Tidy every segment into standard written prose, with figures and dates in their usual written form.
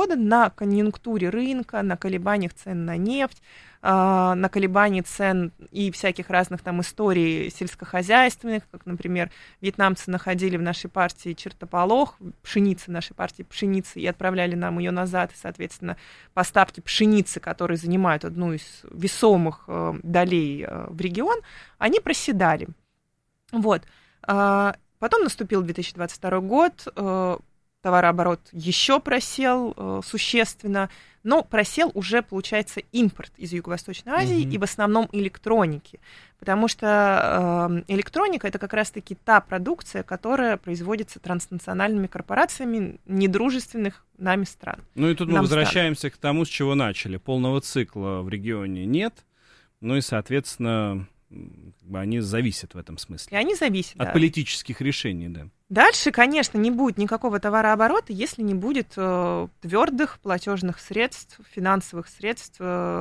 года на конъюнктуре рынка, на колебаниях цен на нефть, на колебании цен и всяких разных там историй сельскохозяйственных, как, например, вьетнамцы находили в нашей партии чертополох, пшеницы нашей партии пшеницы, и отправляли нам ее назад, и, соответственно, поставки пшеницы, которые занимают одну из весомых долей в регион, они проседали. Вот. Потом наступил 2022 год, товарооборот еще просел существенно, но просел уже, получается, импорт из Юго-Восточной Азии и в основном электроники, потому что электроника — это как раз-таки та продукция, которая производится транснациональными корпорациями недружественных нами стран. Ну и тут мы возвращаемся к тому, с чего начали. Полного цикла в регионе нет, ну и, соответственно, они зависят в этом смысле. И они зависят, от политических решений, да. Дальше, конечно, не будет никакого товарооборота, если не будет твердых платежных средств, финансовых средств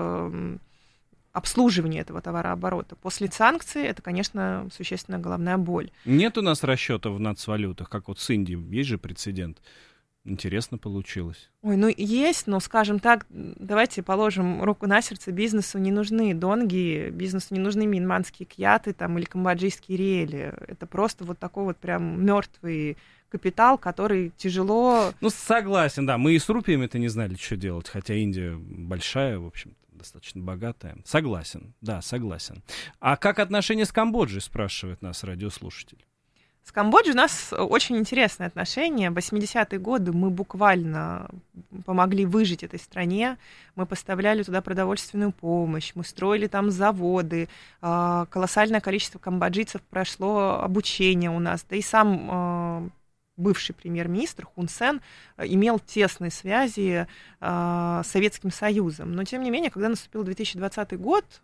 обслуживания этого товарооборота. После санкций это, конечно, существенная головная боль. Нет у нас расчетов в нацвалютах, как вот с Индией, есть же прецедент. Интересно получилось. Ой, ну есть, но, скажем так, давайте положим руку на сердце, бизнесу не нужны донги, бизнесу не нужны мьянманские кьяты там, или камбоджийские риэли. Это просто вот такой вот прям мертвый капитал, который тяжело... Ну, согласен, да. Мы и с рупиями-то не знали, что делать, хотя Индия большая, в общем-то, достаточно богатая. Согласен, да, согласен. А как отношения с Камбоджей, спрашивает нас радиослушатель? С Камбоджей у нас очень интересные отношения. В 80-е годы мы буквально помогли выжить этой стране. Мы поставляли туда продовольственную помощь, мы строили там заводы. Колоссальное количество камбоджийцев прошло обучение у нас. Да и сам бывший премьер-министр Хун Сен имел тесные связи с Советским Союзом. Но, тем не менее, когда наступил 2022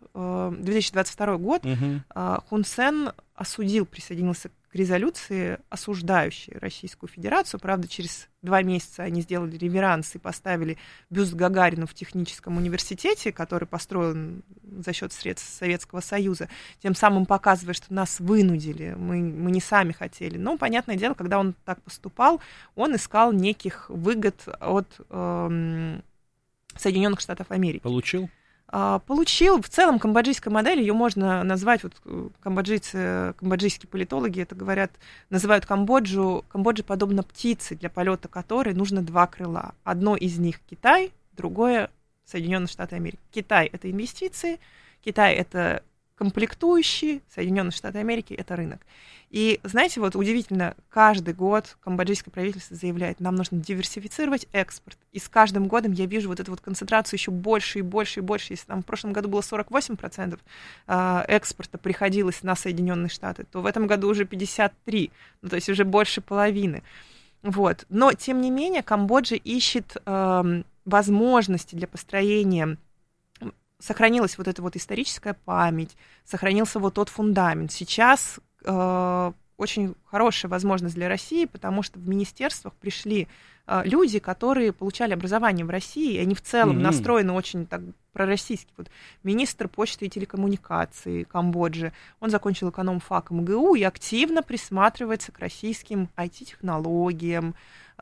год, Хун Сен присоединился к резолюции, осуждающей Российскую Федерацию. Правда, через 2 месяца они сделали реверанс и поставили бюст Гагарину в техническом университете, который построен за счет средств Советского Союза, тем самым показывая, что нас вынудили, мы не сами хотели. Но, понятное дело, когда он так поступал, он искал неких выгод от Соединенных Штатов Америки. Получил? Получил. В целом камбоджийская модель, ее можно назвать, вот камбоджийские политологи это говорят, называют Камбоджа подобно птице, для полета которой нужно 2 крыла. Одно из них Китай, другое Соединенные Штаты Америки. Китай — это инвестиции, Китай — это комплектующие, Соединенные Штаты Америки — это рынок. И, знаете, вот удивительно, каждый год камбоджийское правительство заявляет, нам нужно диверсифицировать экспорт. И с каждым годом я вижу вот эту вот концентрацию еще больше и больше и больше. Если там в прошлом году было 48% экспорта приходилось на Соединенные Штаты, то в этом году уже 53%, ну, то есть уже больше половины. Вот. Но, тем не менее, Камбоджа ищет возможности для построения. Сохранилась вот эта вот историческая память, сохранился вот тот фундамент. Сейчас очень хорошая возможность для России, потому что в министерствах пришли люди, которые получали образование в России, и они в целом настроены очень так пророссийски. Вот министр почты и телекоммуникаций Камбоджи, он закончил экономфак МГУ и активно присматривается к российским IT-технологиям,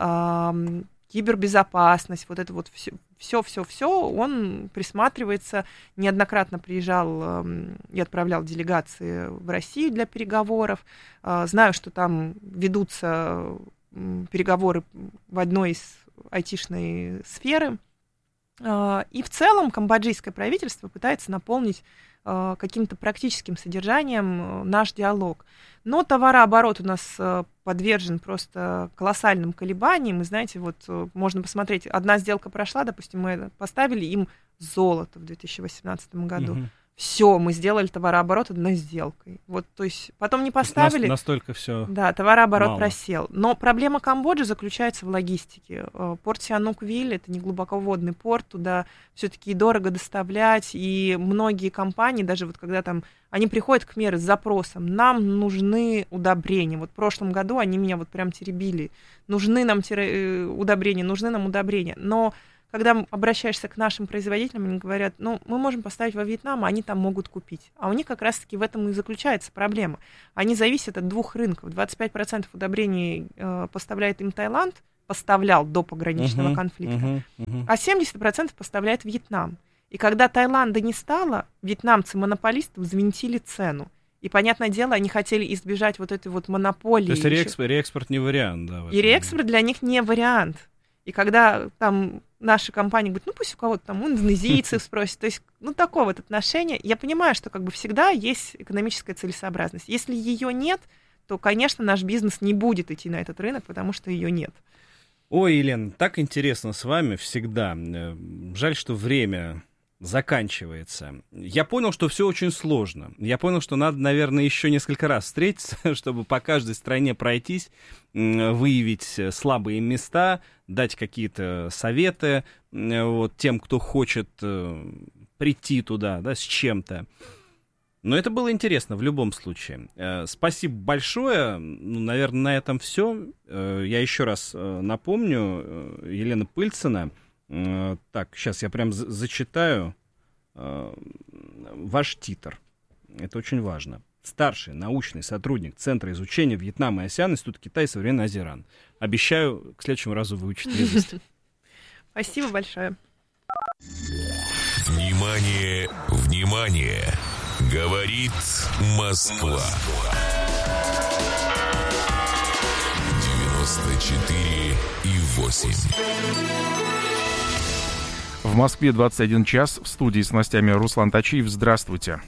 кибербезопасность, вот это вот все, он присматривается, неоднократно приезжал и отправлял делегации в Россию для переговоров. Знаю, что там ведутся переговоры в одной из айтишной сферы. И в целом камбоджийское правительство пытается наполнить каким-то практическим содержанием наш диалог. Но товарооборот у нас подвержен просто колоссальным колебаниям. И знаете, вот можно посмотреть, одна сделка прошла, допустим, мы поставили им золото в 2018 году. Все, мы сделали товарооборот одной сделкой. Вот, то есть потом не поставили. Настолько все. Да, товарооборот просел. Но проблема Камбоджи заключается в логистике. Порт Сианук-Виль — это неглубоководный порт, туда все-таки дорого доставлять, и многие компании, даже вот когда там они приходят к Мере с запросом, нам нужны удобрения. Вот в прошлом году они меня вот прям теребили. Нужны нам удобрения. Но когда обращаешься к нашим производителям, они говорят, ну, мы можем поставить во Вьетнам, а они там могут купить. А у них как раз-таки в этом и заключается проблема. Они зависят от 2 рынков. 25% удобрений поставляет им Таиланд, поставлял до пограничного конфликта, а 70% поставляет Вьетнам. И когда Таиланда не стало, вьетнамцы-монополисты взвинтили цену. И, понятное дело, они хотели избежать вот этой вот монополии. То есть реэкспорт не вариант, да? И реэкспорт для них не вариант. И когда там наши компании говорят, ну пусть у кого-то там индонезийцев спросят, то есть, ну такое вот отношение. Я понимаю, что как бы всегда есть экономическая целесообразность. Если ее нет, то, конечно, наш бизнес не будет идти на этот рынок, потому что ее нет. Ой, Елена, так интересно с вами всегда. Жаль, что время заканчивается. Я понял, что все очень сложно. Я понял, что надо, наверное, еще несколько раз встретиться, чтобы по каждой стране пройтись, выявить слабые места, дать какие-то советы вот, тем, кто хочет прийти туда, да, с чем-то. Но это было интересно в любом случае. Спасибо большое. Ну, наверное, на этом все. Я еще раз напомню, Елена Пыльцина. Так, сейчас я прям зачитаю ваш титр. Это очень важно. Старший научный сотрудник Центра изучения Вьетнама и АСЕАН, Институт Китая и современной Азии РАН. Обещаю к следующему разу выучить наизусть. Спасибо большое. Внимание, внимание! Говорит Москва. 94,8. В Москве 21 час. В студии с новостями Руслан Тачиев. Здравствуйте.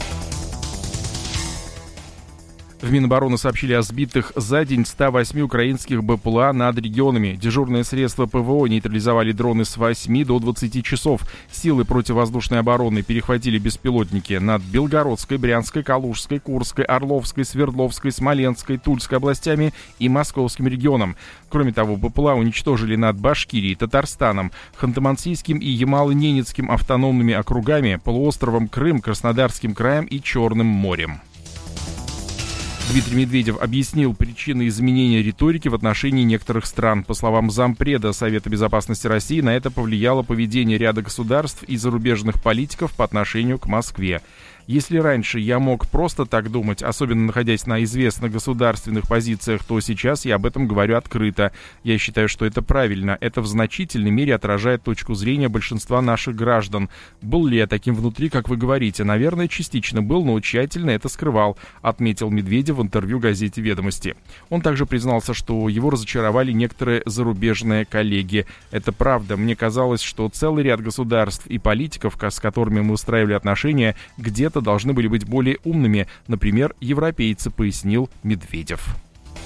В Минобороны сообщили о сбитых за день 108 украинских БПЛА над регионами. Дежурные средства ПВО нейтрализовали дроны с 8 до 20 часов. Силы противовоздушной обороны перехватили беспилотники над Белгородской, Брянской, Калужской, Курской, Орловской, Свердловской, Смоленской, Тульской областями и Московским регионом. Кроме того, БПЛА уничтожили над Башкирией, Татарстаном, Ханты-Мансийским и Ямало-Ненецким автономными округами, полуостровом Крым, Краснодарским краем и Черным морем. Дмитрий Медведев объяснил причины изменения риторики в отношении некоторых стран. По словам зампреда Совета безопасности России, на это повлияло поведение ряда государств и зарубежных политиков по отношению к Москве. Если раньше я мог просто так думать, особенно находясь на известных государственных позициях, то сейчас я об этом говорю открыто. Я считаю, что это правильно. Это в значительной мере отражает точку зрения большинства наших граждан. Был ли я таким внутри, как вы говорите? Наверное, частично был, но тщательно это скрывал, отметил Медведев в интервью газете «Ведомости». Он также признался, что его разочаровали некоторые зарубежные коллеги. Это правда. Мне казалось, что целый ряд государств и политиков, с которыми мы устраивали отношения, где-то должны были быть более умными, например, европейцы, пояснил Медведев.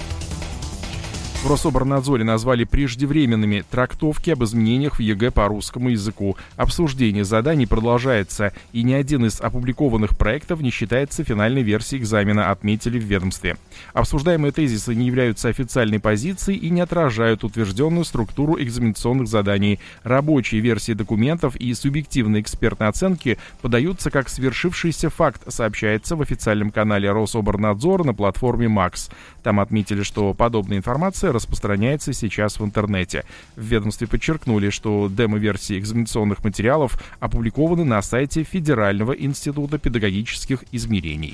В Рособорнадзоре назвали преждевременными трактовки об изменениях в ЕГЭ по русскому языку. Обсуждение заданий продолжается, и ни один из опубликованных проектов не считается финальной версией экзамена, отметили в ведомстве. Обсуждаемые тезисы не являются официальной позицией и не отражают утвержденную структуру экзаменационных заданий. Рабочие версии документов и субъективные экспертные оценки подаются как свершившийся факт, сообщается в официальном канале Рособорнадзора на платформе МАКС. Там отметили, что подобная информация распространяется сейчас в интернете. В ведомстве подчеркнули, что демо-версии экзаменационных материалов опубликованы на сайте Федерального института педагогических измерений.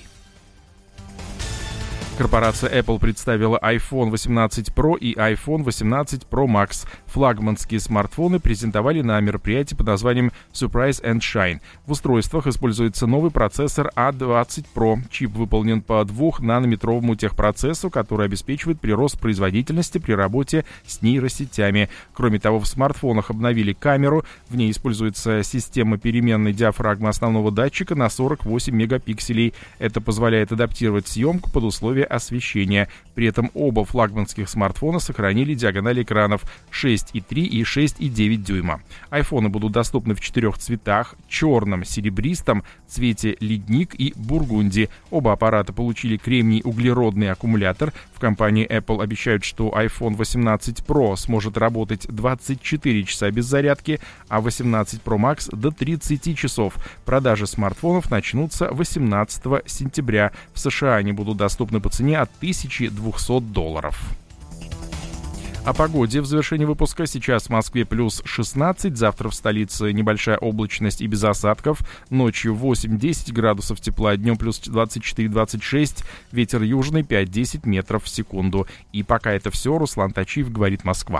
Корпорация Apple представила iPhone 18 Pro и iPhone 18 Pro Max. Флагманские смартфоны презентовали на мероприятии под названием Surprise and Shine. В устройствах используется новый процессор A20 Pro. Чип выполнен по 2-нанометровому техпроцессу, который обеспечивает прирост производительности при работе с нейросетями. Кроме того, в смартфонах обновили камеру. В ней используется система переменной диафрагмы основного датчика на 48 мегапикселей. Это позволяет адаптировать съемку под условия освещения. При этом оба флагманских смартфона сохранили диагональ экранов 6,3 и 6,9 дюйма. Айфоны будут доступны в 4 цветах: черном, серебристом, цвете ледник и бургунди. Оба аппарата получили кремний-углеродный аккумулятор. В компании Apple обещают, что iPhone 18 Pro сможет работать 24 часа без зарядки, а 18 Pro Max до 30 часов. Продажи смартфонов начнутся 18 сентября. В США они будут доступны по цене от $1200. О погоде в завершении выпуска. Сейчас в Москве плюс 16, завтра в столице небольшая облачность и без осадков. Ночью 8-10 градусов тепла, днем плюс 24-26, ветер южный 5-10 метров в секунду. И пока это все, Руслан Тачиев, говорит Москва.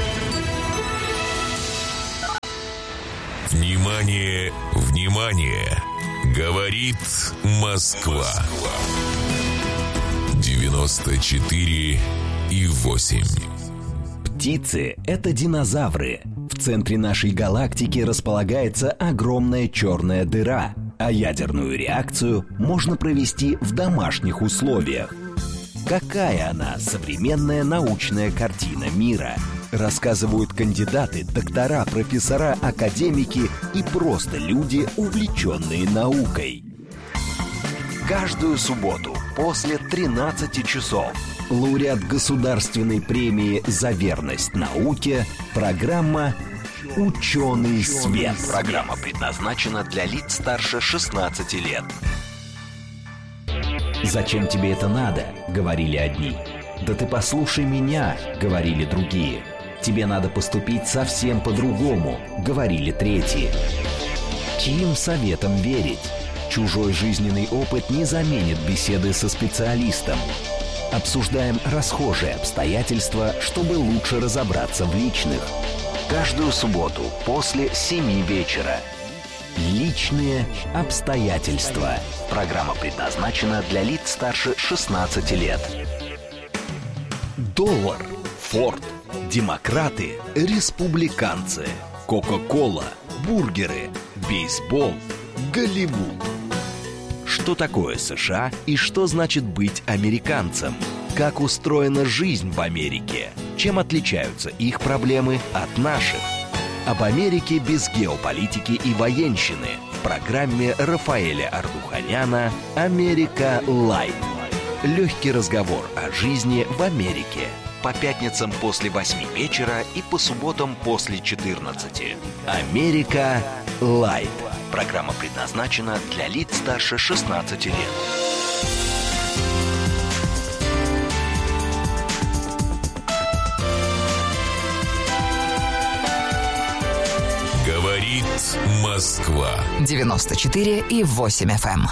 Внимание, внимание! Говорит Москва. 94,8. Птицы — это динозавры. В центре нашей галактики располагается огромная черная дыра, а ядерную реакцию можно провести в домашних условиях. Какая она, современная научная картина мира? Рассказывают кандидаты, доктора, профессора, академики и просто люди, увлеченные наукой. Каждую субботу после 13 часов лауреат Государственной премии «За верность науке» программа «Ученый свет». Программа предназначена для лиц старше 16 лет. «Зачем тебе это надо?» — говорили одни. «Да ты послушай меня!» — говорили другие. «Тебе надо поступить совсем по-другому!» — говорили третьи. Чьим советам верить? Чужой жизненный опыт не заменит беседы со специалистом. Обсуждаем расхожие обстоятельства, чтобы лучше разобраться в личных. Каждую субботу после 7 вечера. Личные обстоятельства. Программа предназначена для лиц старше 16 лет. Доллар, Форд, демократы, республиканцы, Кока-кола, бургеры, бейсбол, Голливуд. Что такое США и что значит быть американцем? Как устроена жизнь в Америке? Чем отличаются их проблемы от наших? Об Америке без геополитики и военщины в программе Рафаэля Ардуханяна «Америка Лайв». Легкий разговор о жизни в Америке. По пятницам после 8 вечера и по субботам после 14. «Америка Лайв». Программа предназначена для лиц старше 16 лет. Говорит Москва. 94,8 FM.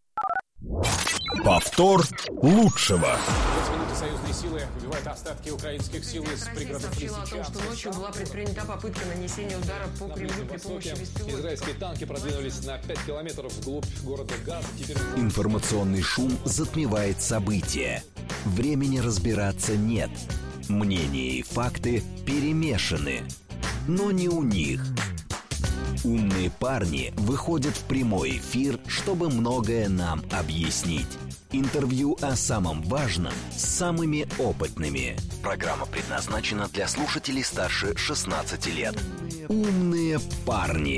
Повтор лучшего. Союзные силы выбивают остатки украинских сил из пригородов сообщила о том, что ночью была предпринята попытка нанесения удара по Кремлю при помощи беспилотников. Израильские танки продвинулись на 5 километров вглубь города Газа. Теперь... Информационный шум затмевает события. Времени разбираться нет. Мнения и факты перемешаны. Но не у них. Умные парни выходят в прямой эфир, чтобы многое нам объяснить. Интервью о самом важном с самыми опытными. Программа предназначена для слушателей старше 16 лет. Умные парни.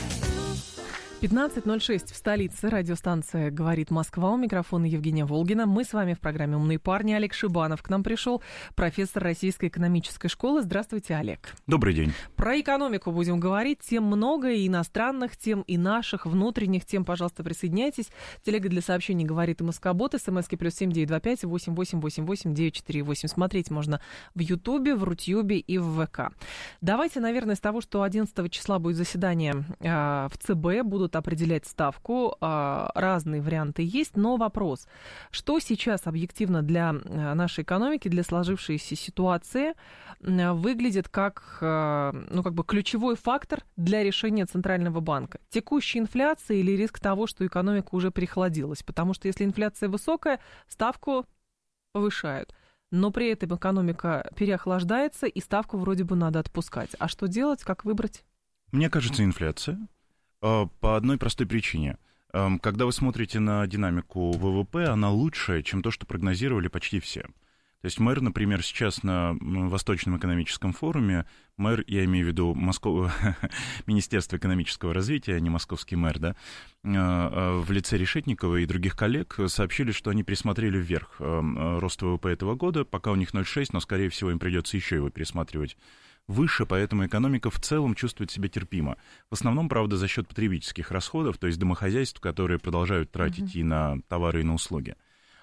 15:06 в столице. Радиостанция «Говорит Москва». У микрофона Евгения Волгина. Мы с вами в программе «Умные парни». Олег Шибанов к нам пришел, профессор Российской экономической школы. Здравствуйте, Олег. Добрый день. Про экономику будем говорить. Тем много, и иностранных тем, и наших, внутренних тем. Пожалуйста, присоединяйтесь. Телега для сообщений «Говорит и Москобот». СМСки +7 925 8888 948. Смотреть можно в Ютубе, в Рутюбе и в ВК. Давайте, наверное, с того, что 11 числа будет заседание в ЦБ, будут определять ставку, разные варианты есть, но вопрос, что сейчас объективно для нашей экономики, для сложившейся ситуации выглядит как, ключевой фактор для решения Центрального банка? Текущая инфляция или риск того, что экономика уже переохладилась? Потому что если инфляция высокая, ставку повышают. Но при этом экономика переохлаждается, и ставку вроде бы надо отпускать. А что делать, как выбрать? Мне кажется, инфляция. По одной простой причине. Когда вы смотрите на динамику ВВП, она лучше, чем то, что прогнозировали почти все. То есть мэр, например, сейчас на Восточном экономическом форуме, мэр, я имею в виду Министерство экономического развития, а не московский мэр, да, в лице Решетникова и других коллег сообщили, что они пересмотрели вверх рост ВВП этого года, пока у них 0,6, но, скорее всего, им придется еще его пересматривать выше, поэтому экономика в целом чувствует себя терпимо. В основном, правда, за счет потребительских расходов, то есть домохозяйств, которые продолжают тратить и на товары, и на услуги.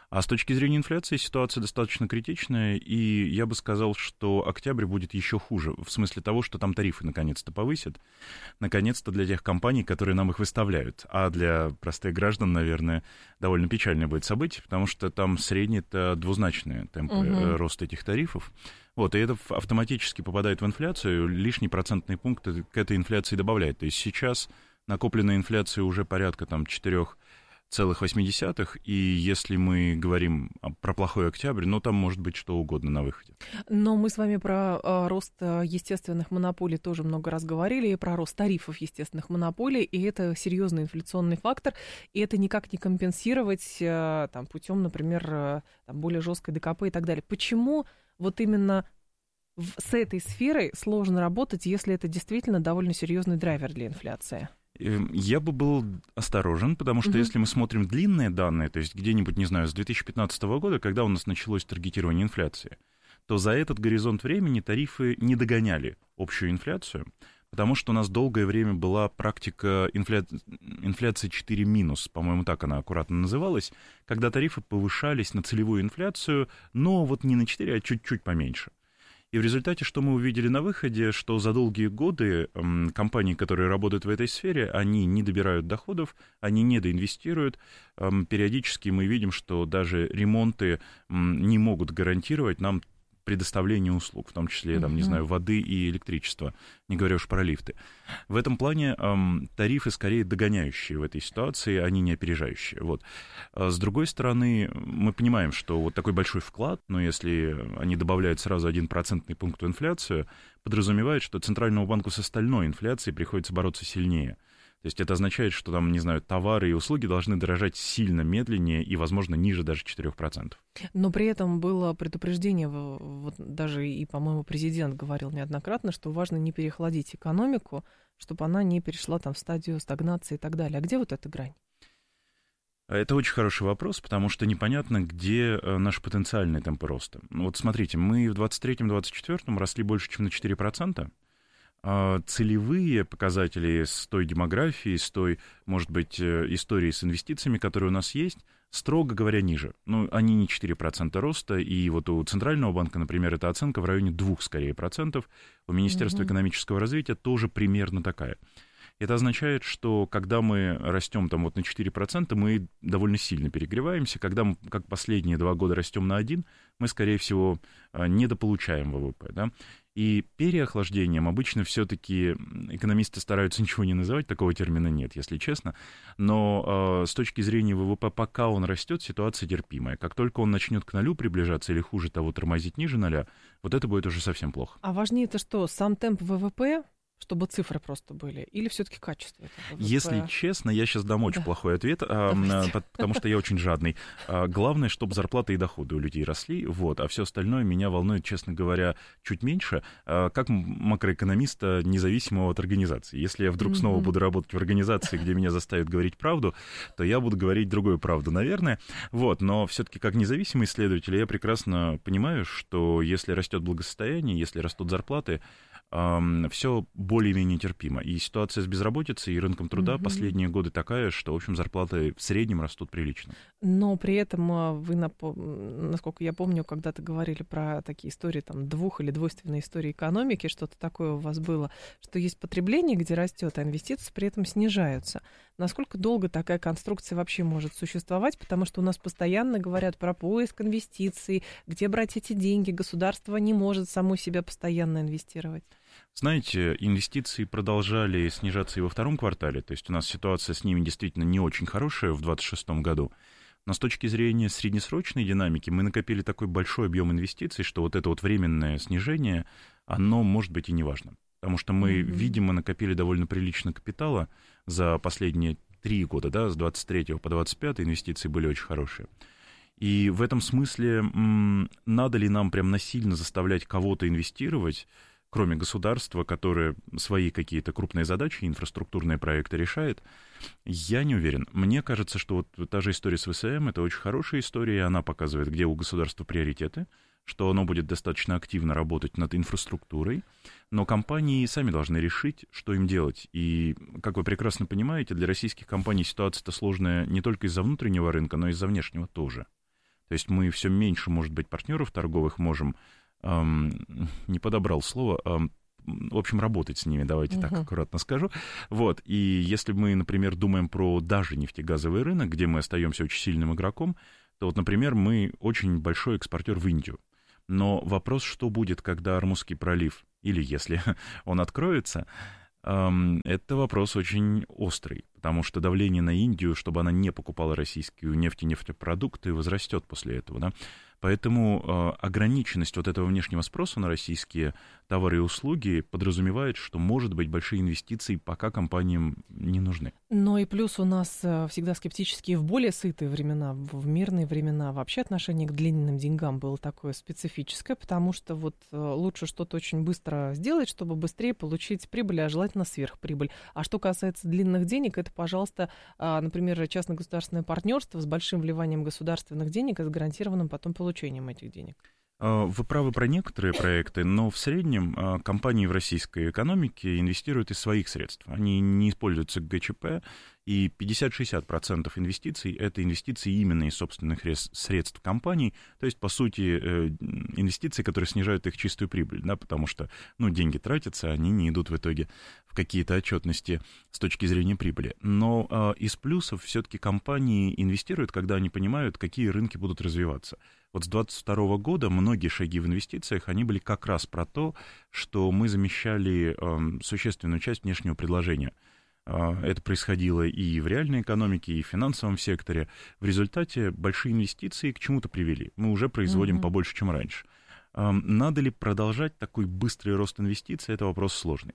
А с точки зрения инфляции ситуация достаточно критичная, и я бы сказал, что октябрь будет еще хуже, в смысле того, что там тарифы наконец-то повысят, наконец-то для тех компаний, которые нам их выставляют. А для простых граждан, наверное, довольно печальное будет событие, потому что там средние-то двузначные темпы роста этих тарифов. Вот, и это автоматически попадает в инфляцию, лишний процентный пункт к этой инфляции добавляет. То есть сейчас накопленная инфляция уже порядка там 4,8, и если мы говорим про плохой октябрь, ну, там может быть что угодно на выходе. Но мы с вами про рост естественных монополий тоже много раз говорили, и про рост тарифов естественных монополий, и это серьезный инфляционный фактор, и это никак не компенсировать там, путем, например, там, более жесткой ДКП и так далее. Почему вот именно с этой сферой сложно работать, если это действительно довольно серьезный драйвер для инфляции? Я бы был осторожен, потому что если мы смотрим длинные данные, то есть где-нибудь, не знаю, с 2015 года, когда у нас началось таргетирование инфляции, то за этот горизонт времени тарифы не догоняли общую инфляцию, потому что у нас долгое время была практика инфляции 4-, по-моему, так она аккуратно называлась, когда тарифы повышались на целевую инфляцию, но вот не на 4, а чуть-чуть поменьше. И в результате, что мы увидели на выходе, что за долгие годы компании, которые работают в этой сфере, они не добирают доходов, они недоинвестируют. Периодически мы видим, что даже ремонты не могут гарантировать нам предоставление услуг, в том числе, там, не знаю, воды и электричества, не говоря уж про лифты. В этом плане тарифы скорее догоняющие в этой ситуации, а не опережающие. Вот. С другой стороны, мы понимаем, что вот такой большой вклад, но если они добавляют сразу 1 процентный пункт в инфляцию, подразумевает, что Центральному банку с остальной инфляцией приходится бороться сильнее. То есть это означает, что там, не знаю, товары и услуги должны дорожать сильно медленнее и, возможно, ниже даже 4%. Но при этом было предупреждение, вот даже и, по-моему, президент говорил неоднократно, что важно не переохладить экономику, чтобы она не перешла там в стадию стагнации и так далее. А где вот эта грань? Это очень хороший вопрос, потому что непонятно, где наши потенциальные темпы роста. Вот смотрите, мы в 23-24 росли больше, чем на 4%. Целевые показатели с той демографией, с той, может быть, историей с инвестициями, которые у нас есть, строго говоря, ниже. Ну, они не 4% роста, и вот у Центрального банка, например, эта оценка в районе 2, скорее, процентов. У Министерства экономического развития тоже примерно такая. Это означает, что когда мы растем там вот на 4%, мы довольно сильно перегреваемся. Когда мы, как последние 2 года, растем на 1%, мы, скорее всего, недополучаем ВВП, да? И переохлаждением обычно все-таки экономисты стараются ничего не называть, такого термина нет, если честно, но с точки зрения ВВП, пока он растет, ситуация терпимая. Как только он начнет к нулю приближаться или, хуже того, тормозить ниже 0, вот это будет уже совсем плохо. А важнее это что, сам темп ВВП, чтобы цифры просто были, или все-таки качество этого ВВП? Если честно, я сейчас дам очень плохой ответ, потому что я очень жадный. Главное, чтобы зарплаты и доходы у людей росли, вот, а все остальное меня волнует, честно говоря, чуть меньше, как макроэкономиста, независимого от организации. Если я вдруг снова буду работать в организации, где меня заставят говорить правду, то я буду говорить другую правду, наверное. Вот, но все-таки как независимый исследователь я прекрасно понимаю, что если растет благосостояние, если растут зарплаты, все более-менее терпимо. И ситуация с безработицей и рынком труда последние годы такая, что, в общем, зарплаты в среднем растут прилично. Но при этом вы, насколько я помню, когда-то говорили про такие истории, там, или двойственные истории экономики, что-то такое у вас было, что есть потребление, где растет, а инвестиции при этом снижаются. Насколько долго такая конструкция вообще может существовать? Потому что у нас постоянно говорят про поиск инвестиций, где брать эти деньги, государство не может само себя постоянно инвестировать. Знаете, инвестиции продолжали снижаться и во втором квартале, то есть у нас ситуация с ними действительно не очень хорошая в 2026 году, но с точки зрения среднесрочной динамики мы накопили такой большой объем инвестиций, что вот это вот временное снижение, оно может быть и не важно, потому что мы, видимо, накопили довольно прилично капитала за последние 3 года, да, с 23 по 25 инвестиции были очень хорошие. И в этом смысле надо ли нам прям насильно заставлять кого-то инвестировать, кроме государства, которое свои какие-то крупные задачи, инфраструктурные проекты решает, я не уверен. Мне кажется, что вот та же история с ВСМ — это очень хорошая история, и она показывает, где у государства приоритеты, что оно будет достаточно активно работать над инфраструктурой, но компании сами должны решить, что им делать. И, как вы прекрасно понимаете, для российских компаний ситуация-то сложная не только из-за внутреннего рынка, но и из-за внешнего тоже. То есть мы все меньше, может быть, партнеров торговых можем, не подобрал слово, в общем, работать с ними, давайте так аккуратно скажу. Вот. И если мы, например, думаем про даже нефтегазовый рынок, где мы остаемся очень сильным игроком, то вот, например, мы очень большой экспортер в Индию. Но вопрос, что будет, когда Ормузский пролив, или если он откроется, это вопрос очень острый, потому что давление на Индию, чтобы она не покупала российскую нефть и нефтепродукты, возрастет после этого, да. Поэтому ограниченность вот этого внешнего спроса на российские товары и услуги подразумевает, что, может быть, большие инвестиции пока компаниям не нужны. Но и плюс у нас всегда скептические в более сытые времена, в мирные времена вообще отношение к длинным деньгам было такое специфическое, потому что вот лучше что-то очень быстро сделать, чтобы быстрее получить прибыль, а желательно сверхприбыль. А что касается длинных денег, это, пожалуйста, например, частно-государственное партнерство с большим вливанием государственных денег и с гарантированным потом получением этих денег. Вы правы про некоторые проекты, но в среднем компании в российской экономике инвестируют из своих средств. Они не используются ГЧП, и 50-60% инвестиций – это инвестиции именно из собственных средств компаний, то есть, по сути, инвестиции, которые снижают их чистую прибыль, да, потому что, деньги тратятся, они не идут в итоге в какие-то отчетности с точки зрения прибыли. Но из плюсов все-таки компании инвестируют, когда они понимают, какие рынки будут развиваться. Вот с 2022 года многие шаги в инвестициях, они были как раз про то, что мы замещали существенную часть внешнего предложения. Это происходило и в реальной экономике, и в финансовом секторе. В результате большие инвестиции к чему-то привели. Мы уже производим побольше, чем раньше. Надо ли продолжать такой быстрый рост инвестиций? Это вопрос сложный.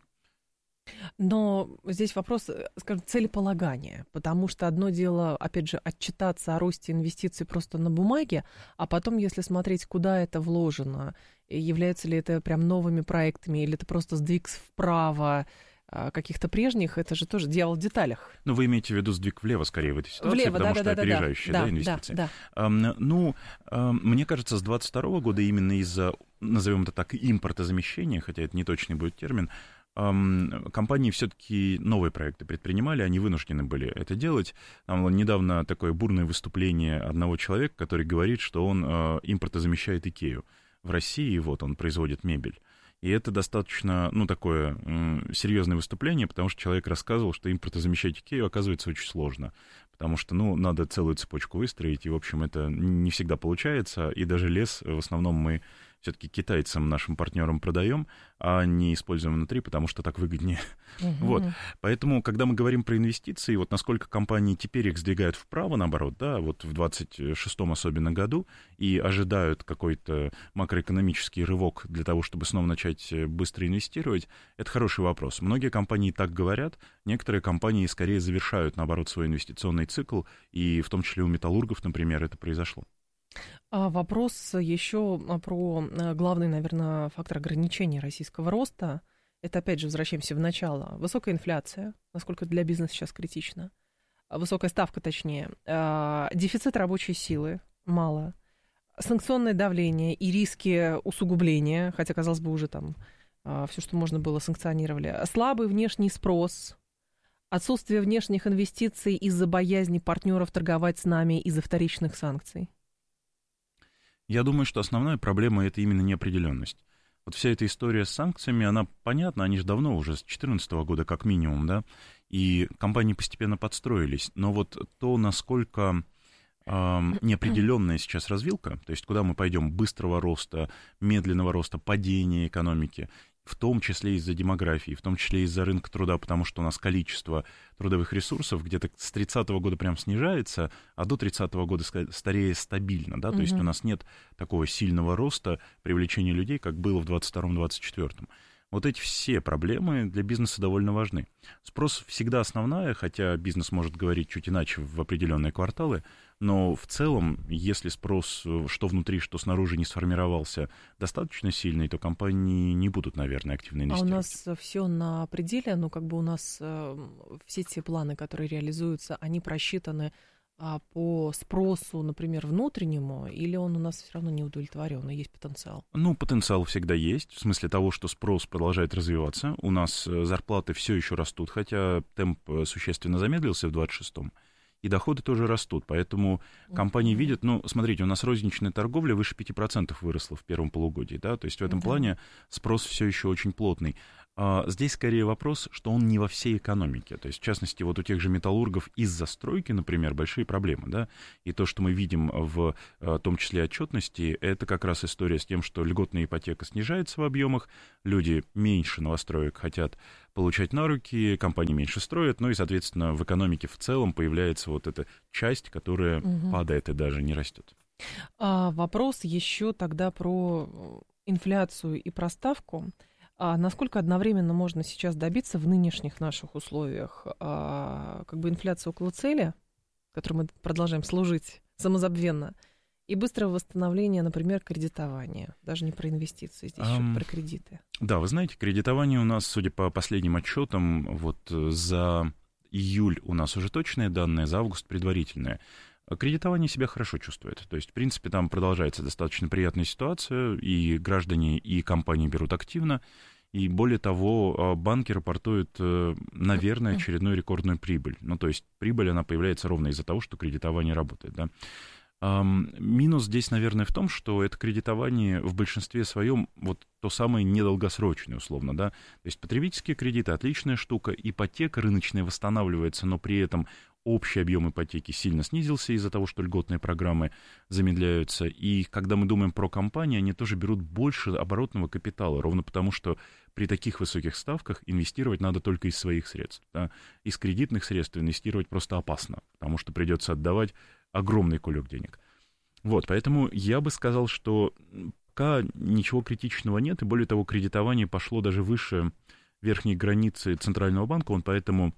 Но здесь вопрос, скажем, целеполагания, потому что одно дело, опять же, отчитаться о росте инвестиций просто на бумаге, а потом, если смотреть, куда это вложено, является ли это прям новыми проектами, или это просто сдвиг вправо каких-то прежних, это же тоже дьявол в деталях. Ну, вы имеете в виду сдвиг влево, скорее, в этой ситуации, влево, потому что опережающие инвестиции. Да. Мне кажется, с 2022 года именно из-за, назовем это так, импортозамещения, хотя это не точный будет термин, компании все-таки новые проекты предпринимали, они вынуждены были это делать. Там недавно такое бурное выступление одного человека, который говорит, что он импортозамещает Икею в России, и вот он производит мебель. И это достаточно, такое серьезное выступление, потому что человек рассказывал, что импортозамещать Икею оказывается очень сложно, потому что, надо целую цепочку выстроить, и, в общем, это не всегда получается, и даже лес в основном мы все-таки китайцам, нашим партнерам продаем, а не используем внутри, потому что так выгоднее. Вот. Поэтому, когда мы говорим про инвестиции, вот насколько компании теперь их сдвигают вправо, наоборот, да, вот в 26-м особенно году, и ожидают какой-то макроэкономический рывок для того, чтобы снова начать быстро инвестировать, это хороший вопрос. Многие компании так говорят, некоторые компании скорее завершают, наоборот, свой инвестиционный цикл, и в том числе у металлургов, например, это произошло. Вопрос еще про главный, наверное, фактор ограничения российского роста. Это, опять же, возвращаемся в начало. Высокая инфляция, насколько для бизнеса сейчас критично. Высокая ставка, точнее. Дефицит рабочей силы мало. Санкционное давление и риски усугубления, хотя, казалось бы, уже там все, что можно было, санкционировали. Слабый внешний спрос. Отсутствие внешних инвестиций из-за боязни партнеров торговать с нами из-за вторичных санкций. Я думаю, что основная проблема – это именно неопределенность. Вот вся эта история с санкциями, она понятна, они же давно, уже с 2014 года как минимум, да, и компании постепенно подстроились. Но вот то, насколько неопределенная сейчас развилка, то есть куда мы пойдем, быстрого роста, медленного роста, падения экономики, в том числе из-за демографии, в том числе из-за рынка труда, потому что у нас количество трудовых ресурсов где-то с 30-го года прям снижается, а до 30-го года скорее стабильно, да, то есть у нас нет такого сильного роста привлечения людей, как было в 22-24. Вот эти все проблемы для бизнеса довольно важны. Спрос всегда основная, хотя бизнес может говорить чуть иначе в определенные кварталы, но в целом, если спрос что внутри, что снаружи не сформировался достаточно сильный, то компании не будут, наверное, активно инвестировать. А у нас все на пределе, у нас все те планы, которые реализуются, они просчитаны по спросу, например, внутреннему, или он у нас все равно не удовлетворен, и есть потенциал? Потенциал всегда есть, в смысле того, что спрос продолжает развиваться. У нас зарплаты все еще растут, хотя темп существенно замедлился в 26-м. и доходы тоже растут. Поэтому компании видят, ну, смотрите, у нас розничная торговля выше 5% выросла в первом полугодии, да, то есть в этом плане спрос все еще очень плотный. Здесь скорее вопрос, что он не во всей экономике. То есть, в частности, вот у тех же металлургов из-за стройки, например, большие проблемы, да, и то, что мы видим в том числе отчетности, это как раз история с тем, что льготная ипотека снижается в объемах, люди меньше новостроек хотят получать на руки, компании меньше строят, ну и, соответственно, в экономике в целом появляется вот эта часть, которая падает и даже не растет. Вопрос еще тогда про инфляцию и про ставку. Насколько одновременно можно сейчас добиться в нынешних наших условиях как бы инфляции около цели, которой мы продолжаем служить самозабвенно, и быстрого восстановления, например, кредитования, даже не про инвестиции, здесь еще про кредиты? Да, вы знаете, кредитование у нас, судя по последним отчетам, вот за июль у нас уже точные данные, за август предварительные. Кредитование себя хорошо чувствует. То есть, в принципе, там продолжается достаточно приятная ситуация, и граждане, и компании берут активно. И более того, банки рапортуют, наверное, очередную рекордную прибыль. Ну, то есть прибыль, она появляется ровно из-за того, что кредитование работает, да. Минус здесь, наверное, в том, что это кредитование в большинстве своем вот то самое недолгосрочное, условно, да. То есть потребительские кредиты — отличная штука, ипотека рыночная восстанавливается, но при этом общий объем ипотеки сильно снизился из-за того, что льготные программы замедляются. И когда мы думаем про компании, они тоже берут больше оборотного капитала, ровно потому, что при таких высоких ставках инвестировать надо только из своих средств. Да. Из кредитных средств инвестировать просто опасно, потому что придется отдавать огромный кулек денег. Вот, поэтому я бы сказал, что пока ничего критичного нет, и более того, кредитование пошло даже выше верхней границы Центрального банка, он поэтому,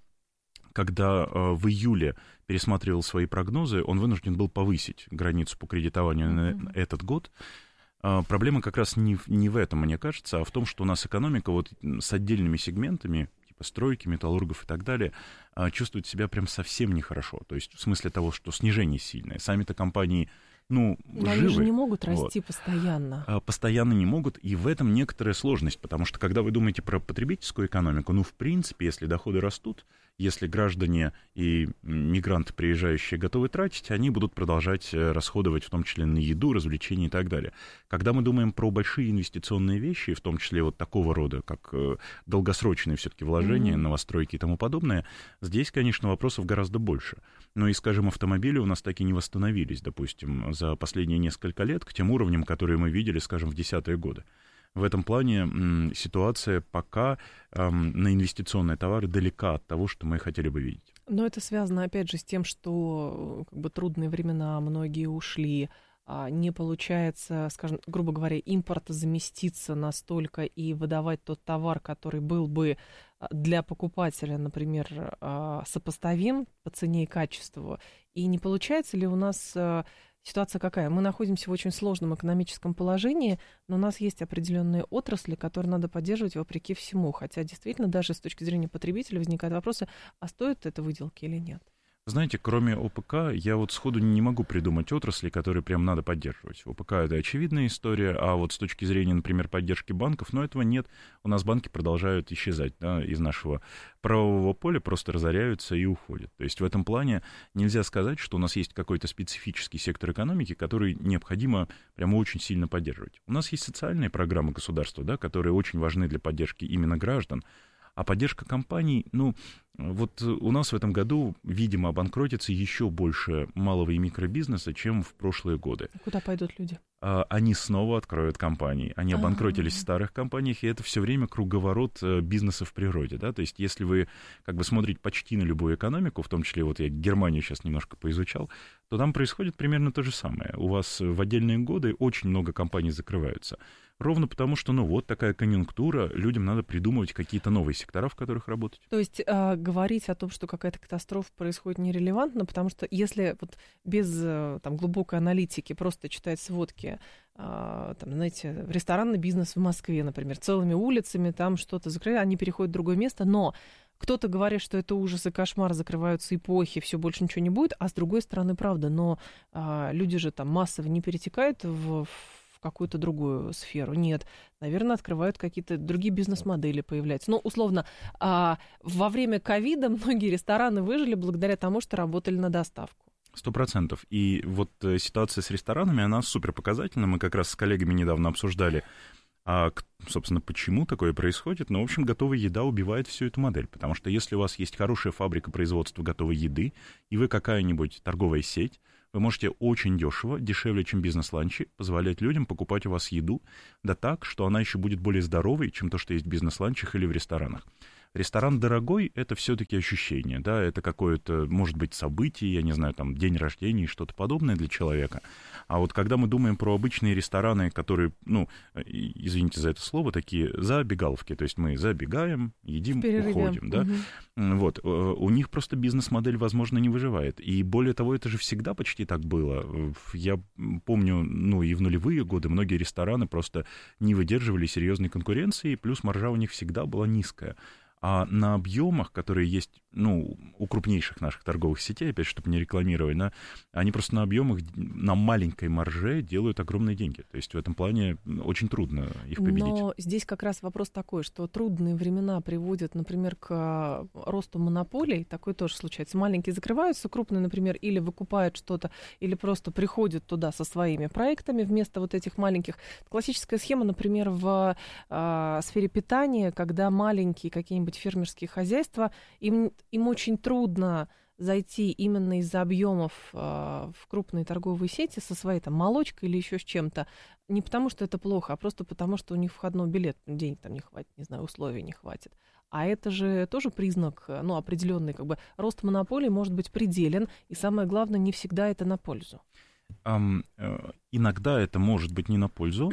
когда в июле пересматривал свои прогнозы, он вынужден был повысить границу по кредитованию на этот год. Проблема как раз не в этом, мне кажется, а в том, что у нас экономика вот с отдельными сегментами, типа стройки, металлургов и так далее, чувствует себя прям совсем нехорошо. То есть в смысле того, что снижение сильное. Сами-то компании, ну, живы. Они же не могут расти постоянно. Постоянно не могут, и в этом некоторая сложность, потому что когда вы думаете про потребительскую экономику, ну, в принципе, если доходы растут, если граждане и мигранты, приезжающие, готовы тратить, они будут продолжать расходовать, в том числе на еду, развлечения и так далее. Когда мы думаем про большие инвестиционные вещи, в том числе вот такого рода, как долгосрочные все-таки вложения, новостройки и тому подобное, здесь, конечно, вопросов гораздо больше. Но и, скажем, автомобили у нас так и не восстановились, допустим, за последние несколько лет к тем уровням, которые мы видели, скажем, в 10-е годы. В этом плане ситуация пока на инвестиционные товары далека от того, что мы хотели бы видеть. Но это связано, опять же, с тем, что как бы трудные времена, многие ушли, не получается, скажем, грубо говоря, импорта заместиться настолько и выдавать тот товар, который был бы для покупателя, например, сопоставим по цене и качеству. И не получается ли у нас ситуация какая? Мы находимся в очень сложном экономическом положении, но у нас есть определенные отрасли, которые надо поддерживать вопреки всему. Хотя действительно даже с точки зрения потребителя возникают вопросы, а стоит это выделки или нет? Знаете, кроме ОПК, я вот сходу не могу придумать отрасли, которые прям надо поддерживать. ОПК — это очевидная история, а вот с точки зрения, например, поддержки банков, но этого нет. У нас банки продолжают исчезать, да, из нашего правового поля, просто разоряются и уходят. То есть в этом плане нельзя сказать, что у нас есть какой-то специфический сектор экономики, который необходимо прямо очень сильно поддерживать. У нас есть социальные программы государства, да, которые очень важны для поддержки именно граждан. А поддержка компаний, ну, вот у нас в этом году, видимо, обанкротится еще больше малого и микробизнеса, чем в прошлые годы. Куда пойдут люди? Они снова откроют компании. Они обанкротились в старых компаниях, и это все время круговорот бизнеса в природе, да, то есть если вы как бы смотрите почти на любую экономику, в том числе вот я Германию сейчас немножко поизучал, то там происходит примерно то же самое. У вас в отдельные годы очень много компаний закрываются. Ровно потому, что, ну, вот такая конъюнктура, людям надо придумывать какие-то новые сектора, в которых работать. То есть говорить о том, что какая-то катастрофа происходит, нерелевантно, потому что если вот без там, глубокой аналитики просто читать сводки, там, знаете, ресторанный бизнес в Москве, например, целыми улицами, там что-то закрыли, они переходят в другое место, но кто-то говорит, что это ужас и кошмар, закрываются эпохи, все больше ничего не будет, а с другой стороны, правда, но люди же там массово не перетекают в в какую-то другую сферу. Нет, наверное, открывают какие-то другие бизнес-модели, появляются. Ну, условно, во время ковида многие рестораны выжили благодаря тому, что работали на доставку. 100%. И вот ситуация с ресторанами, она супер показательна. Мы как раз с коллегами недавно обсуждали, собственно, почему такое происходит. Ну, в общем, готовая еда убивает всю эту модель. Потому что если у вас есть хорошая фабрика производства готовой еды, и вы какая-нибудь торговая сеть, вы можете очень дешево, дешевле, чем бизнес-ланчи, позволять людям покупать у вас еду, да так, что она еще будет более здоровой, чем то, что есть в бизнес-ланчах или в ресторанах. Ресторан дорогой — это все-таки ощущение, да, это какое-то, может быть, событие, я не знаю, там, день рождения и что-то подобное для человека. А вот когда мы думаем про обычные рестораны, которые, ну, извините за это слово, такие забегаловки, то есть мы забегаем, едим, уходим, да, вот, у них просто бизнес-модель, возможно, не выживает. И более того, это же всегда почти так было. Я помню, ну, и в нулевые годы многие рестораны просто не выдерживали серьезной конкуренции, плюс маржа у них всегда была низкая. А на объемах, которые есть, ну, у крупнейших наших торговых сетей, опять, чтобы не рекламировать, да, они просто на объемах, на маленькой марже делают огромные деньги. То есть в этом плане очень трудно их победить. Но здесь как раз вопрос такой, что трудные времена приводят, например, к росту монополий. Такое тоже случается. Маленькие закрываются, крупные, например, или выкупают что-то, или просто приходят туда со своими проектами вместо вот этих маленьких. Классическая схема, например, в сфере питания, когда маленькие какие-нибудь фермерские хозяйства, им очень трудно зайти именно из-за объемов в крупные торговые сети со своей там молочкой или еще с чем-то. Не потому, что это плохо, а просто потому, что у них входной билет, денег там не хватит, не знаю, условий не хватит. А это же тоже признак, ну, определенный, как бы, рост монополий может быть пределен, и самое главное, не всегда это на пользу. Иногда это может быть не на пользу.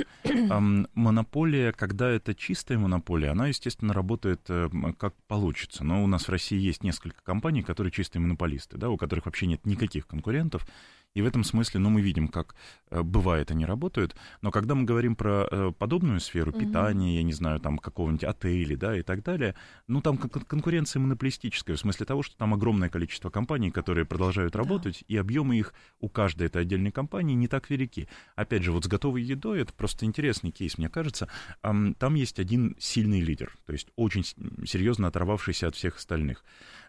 Монополия, когда это чистая монополия, она, естественно, работает как получится. Но у нас в России есть несколько компаний, которые чистые монополисты, да, у которых вообще нет никаких конкурентов. И в этом смысле, ну, мы видим, как бывает они работают. Но когда мы говорим про подобную сферу питания, я не знаю, там, какого-нибудь отеля, да, и так далее, ну, там конкуренция монополистическая, в смысле того, что там огромное количество компаний, которые продолжают работать, и объемы их у каждой этой отдельной компании не так велики. Опять же, вот с готовой едой, это просто интересный кейс, мне кажется, там есть один сильный лидер, то есть очень серьезно оторвавшийся от всех остальных.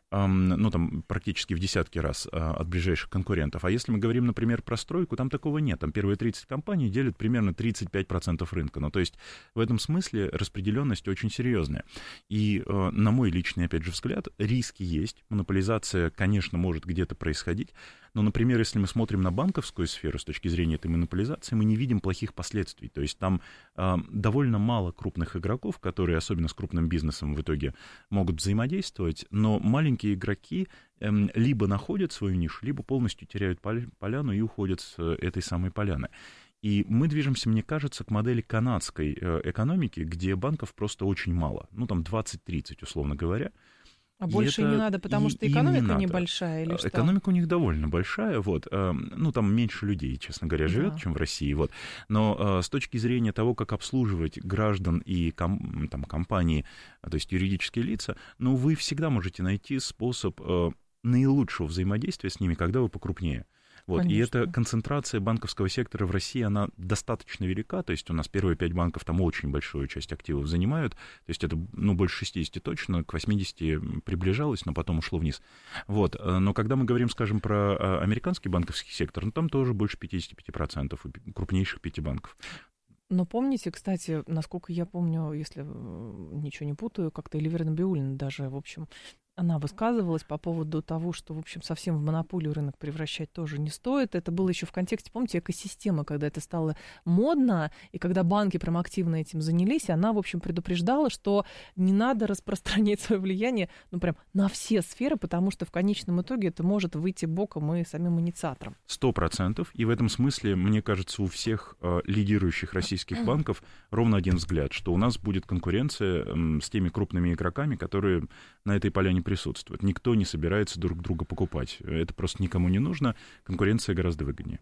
Ну, там, практически в десятки раз от ближайших конкурентов. А если мы говорим, например, про стройку, там такого нет. Там первые 30 компаний делят примерно 35% рынка. Ну, то есть в этом смысле распределенность очень серьезная. И, на мой личный, опять же, взгляд, риски есть. Монополизация, конечно, может где-то происходить. Но, например, если мы смотрим на банковскую сферу с точки зрения этой монополизации, мы не видим плохих последствий. То есть там довольно мало крупных игроков, которые, особенно с крупным бизнесом, в итоге могут взаимодействовать, но маленькие игроки либо находят свою нишу, либо полностью теряют поляну и уходят с этой самой поляны. И мы движемся, мне кажется, к модели канадской экономики, где банков просто очень мало. Ну, там 20-30, условно говоря. А больше не надо, потому что экономика небольшая или что? Экономика у них довольно большая, вот. Ну, там меньше людей, честно говоря, живет, чем в России, вот. Но с точки зрения того, как обслуживать граждан и там, компании, то есть юридические лица, ну, вы всегда можете найти способ наилучшего взаимодействия с ними, когда вы покрупнее. Вот, и эта концентрация банковского сектора в России, она достаточно велика, то есть у нас первые 5 банков там очень большую часть активов занимают, то есть это, ну, больше 60 точно, к 80 приближалось, но потом ушло вниз. Вот, но когда мы говорим, скажем, про американский банковский сектор, ну, там тоже больше 55% у крупнейших 5 банков. Но помните, кстати, насколько я помню, если ничего не путаю, как-то Эльвира Набиуллина даже, в общем, она высказывалась по поводу того, что, в общем, совсем в монополию рынок превращать тоже не стоит. Это было еще в контексте, помните, экосистемы, когда это стало модно, и когда банки прям активно этим занялись, она, в общем, предупреждала, что не надо распространять свое влияние, ну, прям на все сферы, потому что в конечном итоге это может выйти боком и самим инициатором. 100%. И в этом смысле, мне кажется, у всех лидирующих российских банков ровно один взгляд, что у нас будет конкуренция с теми крупными игроками, которые на этой поляне присутствует. Никто не собирается друг друга покупать. Это просто никому не нужно. Конкуренция гораздо выгоднее.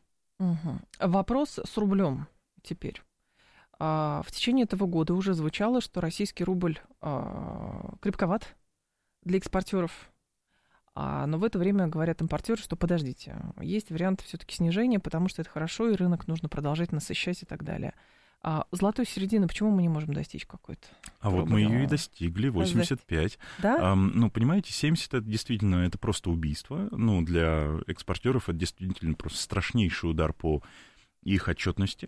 Вопрос с рублем теперь. В течение этого года уже звучало, что российский рубль крепковат для экспортеров. Но в это время говорят импортеры, что подождите, есть вариант все-таки снижения, потому что это хорошо, и рынок нужно продолжать насыщать и так далее. Золотой середины почему мы не можем достичь какой-то? Вот мы ее и достигли, 85. Да? Понимаете, 70 это действительно это просто убийство. Для экспортеров это действительно просто страшнейший удар по их отчетности.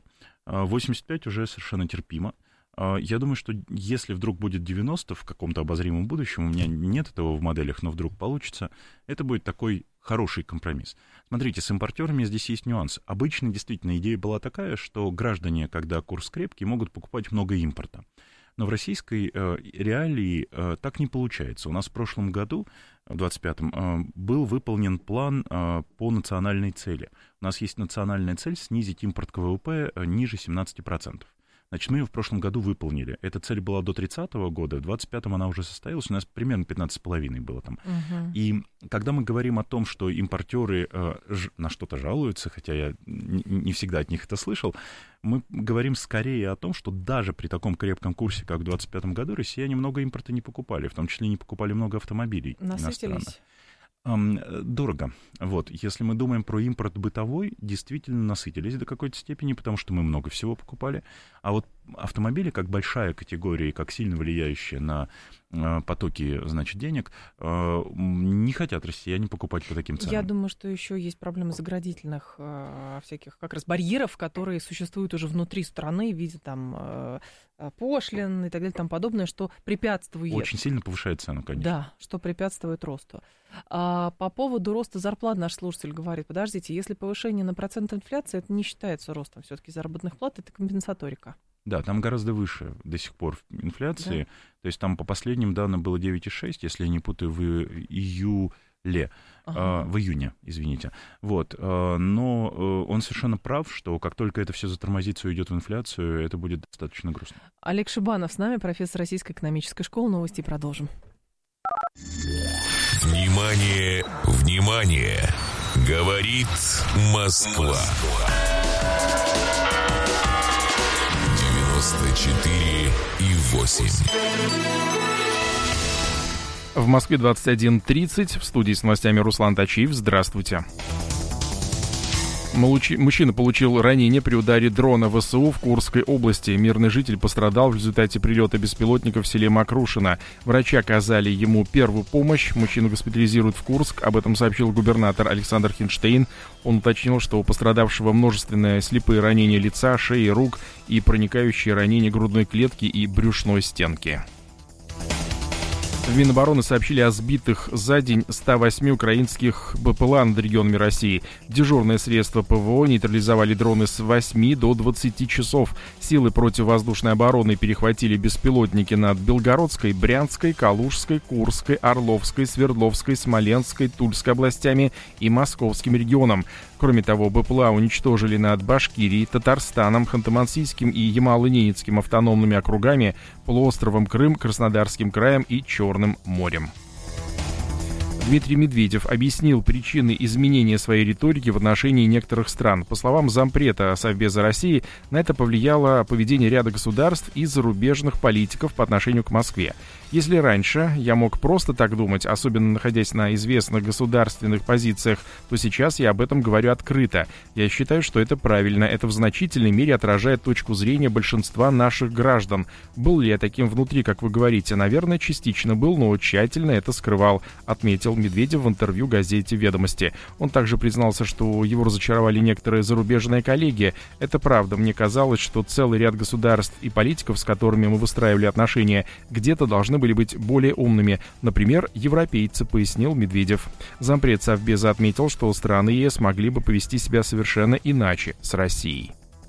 85 уже совершенно терпимо. Я думаю, что если вдруг будет 90 в каком-то обозримом будущем, у меня нет этого в моделях, но вдруг получится, это будет такой хороший компромисс. Смотрите, с импортерами здесь есть нюанс. Обычно действительно идея была такая, что граждане, когда курс крепкий, могут покупать много импорта. Но в российской реалии так не получается. У нас в прошлом году, в 2025-м, был выполнен план по национальной цели. У нас есть национальная цель снизить импорт к ВВП ниже 17%. Значит, мы ее в прошлом году выполнили. Эта цель была до 30 года, в 25-м она уже состоялась, у нас примерно 15,5 было там. И когда мы говорим о том, что импортеры на что-то жалуются, хотя я не всегда от них это слышал, мы говорим скорее о том, что даже при таком крепком курсе, как в 25-м году, россияне много импорта не покупали, в том числе не покупали много автомобилей иностранных. Дорого. Если мы думаем про импорт бытовой, действительно насытились до какой-то степени, потому что мы много всего покупали. А вот автомобили, как большая категория и как сильно влияющая на потоки, денег, не хотят россияне покупать по таким ценам. Я думаю, что еще есть проблемы заградительных всяких как раз барьеров, которые существуют уже внутри страны в виде пошлин и так далее, тому подобное, что препятствует... Очень сильно повышает цену, конечно. Да, что препятствует росту. По поводу роста зарплат наш слушатель говорит, подождите, если повышение на процент инфляции, это не считается ростом все-таки заработных плат, это компенсаторика. Да, там гораздо выше до сих пор инфляции. Да. То есть там по последним данным было 9,6, если я не путаю, в июле. В июне, извините. Но он совершенно прав, что как только это все затормозится и уйдет в инфляцию, это будет достаточно грустно. Олег Шибанов с нами, профессор Российской экономической школы. Новости продолжим. Внимание, внимание! Говорит Москва. 94,8. В Москве 21:30. В студии с новостями Руслан Тачиев. Здравствуйте. Мужчина получил ранение при ударе дрона ВСУ в Курской области. Мирный житель пострадал в результате прилета беспилотника в селе Макрушино. Врачи оказали ему первую помощь. Мужчину госпитализируют в Курск. Об этом сообщил губернатор Александр Хинштейн. Он уточнил, что у пострадавшего множественные слепые ранения лица, шеи, рук и проникающие ранения грудной клетки и брюшной стенки. В Минобороны сообщили о сбитых за день 108 украинских БПЛА над регионами России. Дежурные средства ПВО нейтрализовали дроны с 8 до 20 часов. Силы противовоздушной обороны перехватили беспилотники над Белгородской, Брянской, Калужской, Курской, Орловской, Свердловской, Смоленской, Тульской областями и Московским регионом. Кроме того, БПЛА уничтожили над Башкирией, Татарстаном, Ханты-Мансийским и Ямало-Ненецким автономными округами, полуостровом Крым, Краснодарским краем и Черным морем. Дмитрий Медведев объяснил причины изменения своей риторики в отношении некоторых стран. По словам зампреда Совбеза России, на это повлияло поведение ряда государств и зарубежных политиков по отношению к Москве. Если раньше я мог просто так думать, особенно находясь на известных государственных позициях, то сейчас я об этом говорю открыто. Я считаю, что это правильно. Это в значительной мере отражает точку зрения большинства наших граждан. Был ли я таким внутри, как вы говорите? Наверное, частично был, но тщательно это скрывал, отметил Медведев в интервью газете «Ведомости». Он также признался, что его разочаровали некоторые зарубежные коллеги. Это правда. Мне казалось, что целый ряд государств и политиков, с которыми мы выстраивали отношения, где-то должны были быть более умными. Например, европейцы, пояснил Медведев. Зампред Совбеза отметил, что страны ЕС могли бы повести себя совершенно иначе с Россией.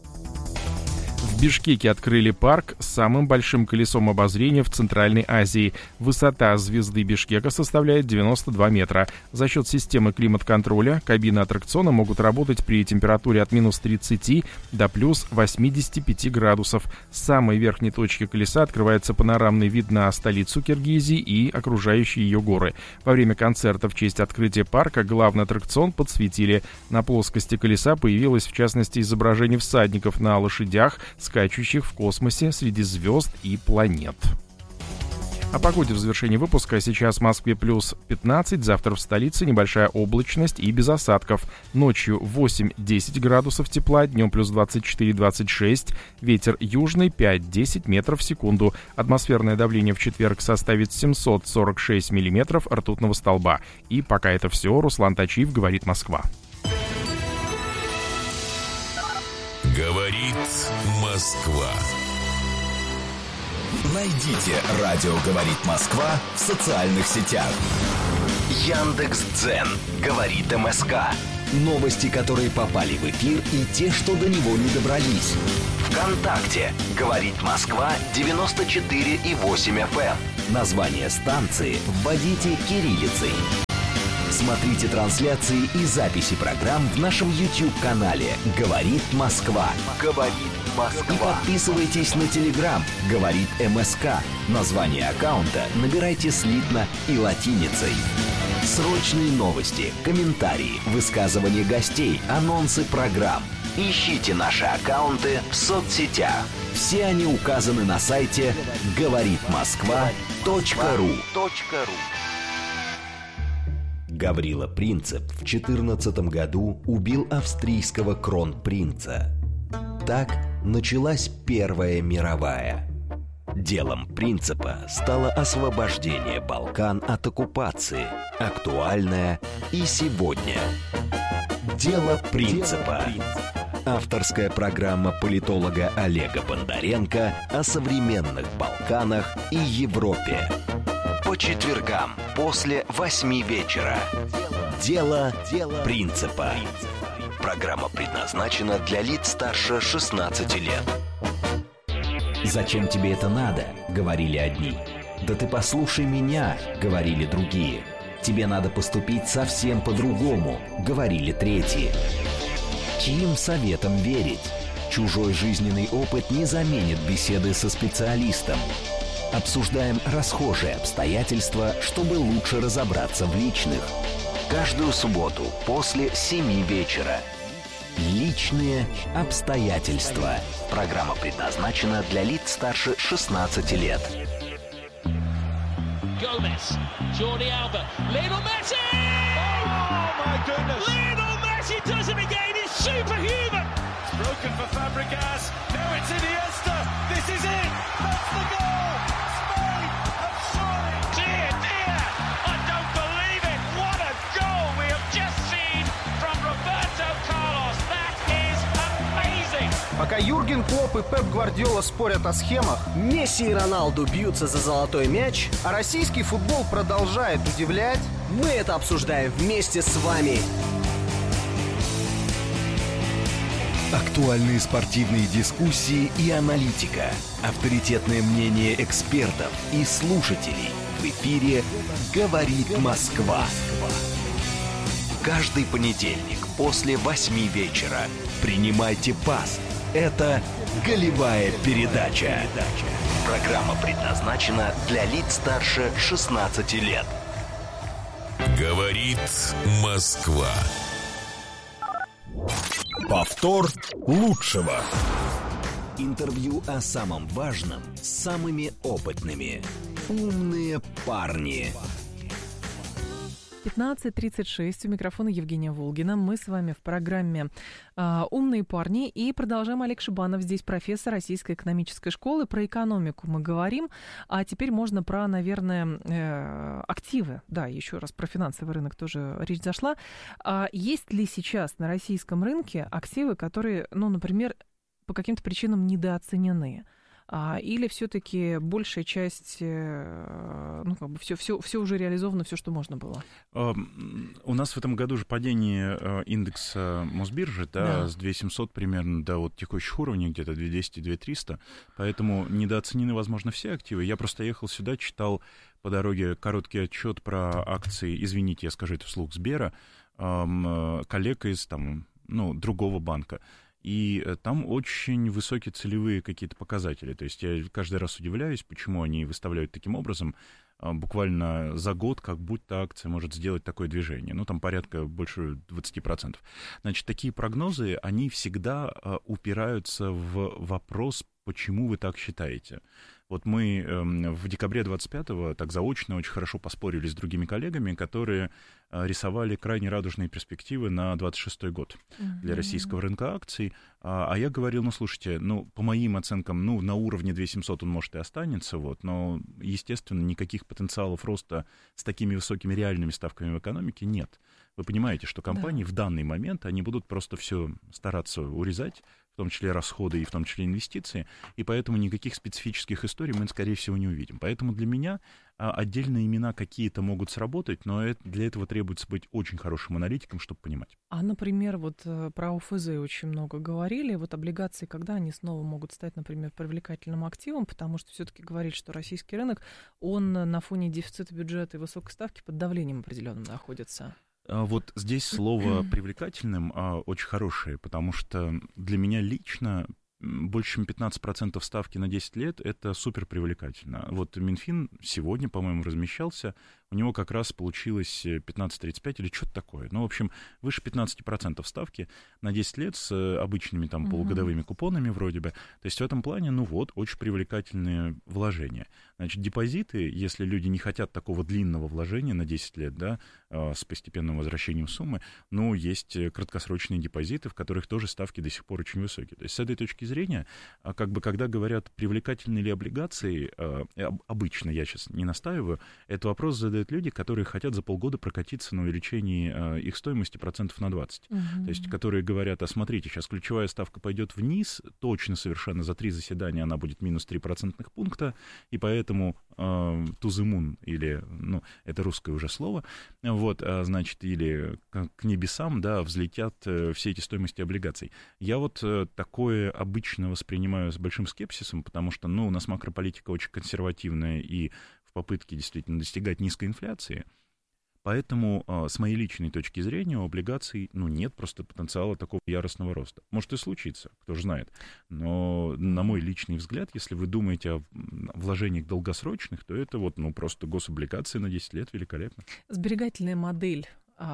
В Бишкеке открыли парк с самым большим колесом обозрения в Центральной Азии. Высота звезды Бишкека составляет 92 метра. За счет системы климат-контроля кабины аттракциона могут работать при температуре от минус 30 до плюс 85 градусов. С самой верхней точки колеса открывается панорамный вид на столицу Киргизии и окружающие ее горы. Во время концерта в честь открытия парка главный аттракцион подсветили. На плоскости колеса появилось в частности изображение всадников на лошадях, скачущих в космосе среди звезд и планет. О погоде в завершении выпуска. Сейчас в Москве плюс 15, завтра в столице небольшая облачность и без осадков. Ночью 8-10 градусов тепла, днем плюс 24-26, ветер южный 5-10 метров в секунду. Атмосферное давление в четверг составит 746 миллиметров ртутного столба. И пока это все, Руслан Тачиев, «Говорит Москва». Говорит Москва. Найдите «Радио говорит Москва» в социальных сетях. Яндекс.Дзен говорит МСК. Новости, которые попали в эфир, и те, что до него не добрались. ВКонтакте говорит Москва 94,8 FM. Название станции вводите кириллицей. Смотрите трансляции и записи программ в нашем YouTube-канале «Говорит Москва». «Говорит Москва». И подписывайтесь на Telegram «Говорит МСК». Название аккаунта набирайте слитно и латиницей. Срочные новости, комментарии, высказывания гостей, анонсы программ. Ищите наши аккаунты в соцсетях. Все они указаны на сайте говоритмосква.ру. Гаврила Принцип в 14 году убил австрийского кронпринца. Так началась Первая мировая. Делом Принципа стало освобождение Балкан от оккупации, актуальное и сегодня. Дело Принципа. Авторская программа политолога Олега Бондаренко о современных Балканах и Европе. По четвергам после 8 вечера. Дело Принципа. Программа предназначена для лиц старше 16 лет. «Зачем тебе это надо?» — говорили одни. «Да ты послушай меня!» — говорили другие. «Тебе надо поступить совсем по-другому!» — говорили третьи. Чьим советам верить? Чужой жизненный опыт не заменит беседы со специалистом. Обсуждаем расхожие обстоятельства, чтобы лучше разобраться в личных. Каждую субботу после 7 вечера. Личные обстоятельства. Программа предназначена для лиц старше 16 лет. Gomez, Jordi Alba, Lionel Messi! Oh my goodness! Lionel Messi does it again. It's superhuman. It's broken for Fabregas. Now it's Iniesta. This is it. That's the goal. Spain have surely. Dear, dear, I don't believe it. What a goal we have just seen from Roberto Carlos. That is amazing. Пока Юрген Клопп и Пеп Гвардиола спорят о схемах, Месси и Роналду бьются за золотой мяч, а российский футбол продолжает удивлять, мы это обсуждаем вместе с вами. Актуальные спортивные дискуссии и аналитика. Авторитетное мнение экспертов и слушателей. В эфире «Говорит Москва». Каждый понедельник после 8 вечера. Принимайте пас. Это «Голевая передача». Программа предназначена для лиц старше 16 лет. Говорит Москва. Повтор лучшего. Интервью о самом важном с самыми опытными. Умные парни. 15:36. У микрофона Евгения Волгина. Мы с вами в программе «Умные парни». И продолжаем. Олег Шибанов здесь, профессор Российской экономической школы. Про экономику мы говорим. А теперь можно про, наверное, активы. Да, еще раз про финансовый рынок тоже речь зашла. Есть ли сейчас на российском рынке активы, которые, ну, например, по каким-то причинам недооценены? Или все-таки большая часть, ну, как бы все уже реализовано, все, что можно было? У нас в этом году же падение индекса Мосбиржи, да, с 2700 примерно до вот текущих уровней, где-то 2200-2300, поэтому недооценены, возможно, все активы. Я просто ехал сюда, читал по дороге короткий отчет про акции, извините, я скажу это вслух, Сбера, коллега из там, ну, другого банка. И там очень высокие целевые какие-то показатели. То есть я каждый раз удивляюсь, почему они выставляют таким образом, буквально за год, как будто акция может сделать такое движение. Ну, там порядка больше 20%. Значит, такие прогнозы, они всегда упираются в вопрос почему вы так считаете. Вот мы в декабре 25-го так заочно очень хорошо поспорили с другими коллегами, которые рисовали крайне радужные перспективы на 26-й год для российского рынка акций. А я говорил, ну, слушайте, ну, по моим оценкам, ну, на уровне 2700 он, может, и останется, вот, но, естественно, никаких потенциалов роста с такими высокими реальными ставками в экономике нет. Вы понимаете, что компании в данный момент, они будут просто все стараться урезать, в том числе расходы и в том числе инвестиции, и поэтому никаких специфических историй мы, скорее всего, не увидим. Поэтому для меня отдельные имена какие-то могут сработать, но для этого требуется быть очень хорошим аналитиком, чтобы понимать. А, например, вот про ОФЗ очень много говорили. Вот облигации, когда они снова могут стать, например, привлекательным активом, потому что все-таки говорили, что российский рынок, он на фоне дефицита бюджета и высокой ставки под давлением определенным находится. Вот здесь слово «привлекательным» очень хорошее, потому что для меня лично больше чем 15% ставки на 10 лет — это супер привлекательно. Вот Минфин сегодня, по-моему, размещался, у него как раз получилось 15,35 или что-то такое. Ну, в общем, выше 15% ставки на 10 лет с обычными там полугодовыми купонами вроде бы. То есть в этом плане, ну вот, очень привлекательные вложения. Значит, депозиты, если люди не хотят такого длинного вложения на 10 лет, да, с постепенным возвращением суммы, ну, есть краткосрочные депозиты, в которых тоже ставки до сих пор очень высокие. То есть с этой точки зрения, как бы, когда говорят, привлекательны ли облигации, обычно, я сейчас не настаиваю, этот вопрос задают люди, которые хотят за полгода прокатиться на увеличении их стоимости процентов на 20. То есть, которые говорят, а смотрите, сейчас ключевая ставка пойдет вниз, точно совершенно за 3 заседания она будет минус 3 процентных пункта, и поэтому to the moon, или, ну, это русское уже слово, вот, значит, или к небесам, да, взлетят все эти стоимости облигаций. Я вот такое обычно воспринимаю с большим скепсисом, потому что, ну, у нас макрополитика очень консервативная и в попытке действительно достигать низкой инфляции. Поэтому, с моей личной точки зрения, у облигаций, ну, нет просто потенциала такого яростного роста. Может и случится, кто же знает. Но, на мой личный взгляд, если вы думаете о вложениях долгосрочных, то это вот, ну, просто гособлигации на 10 лет великолепно. Сберегательная модель,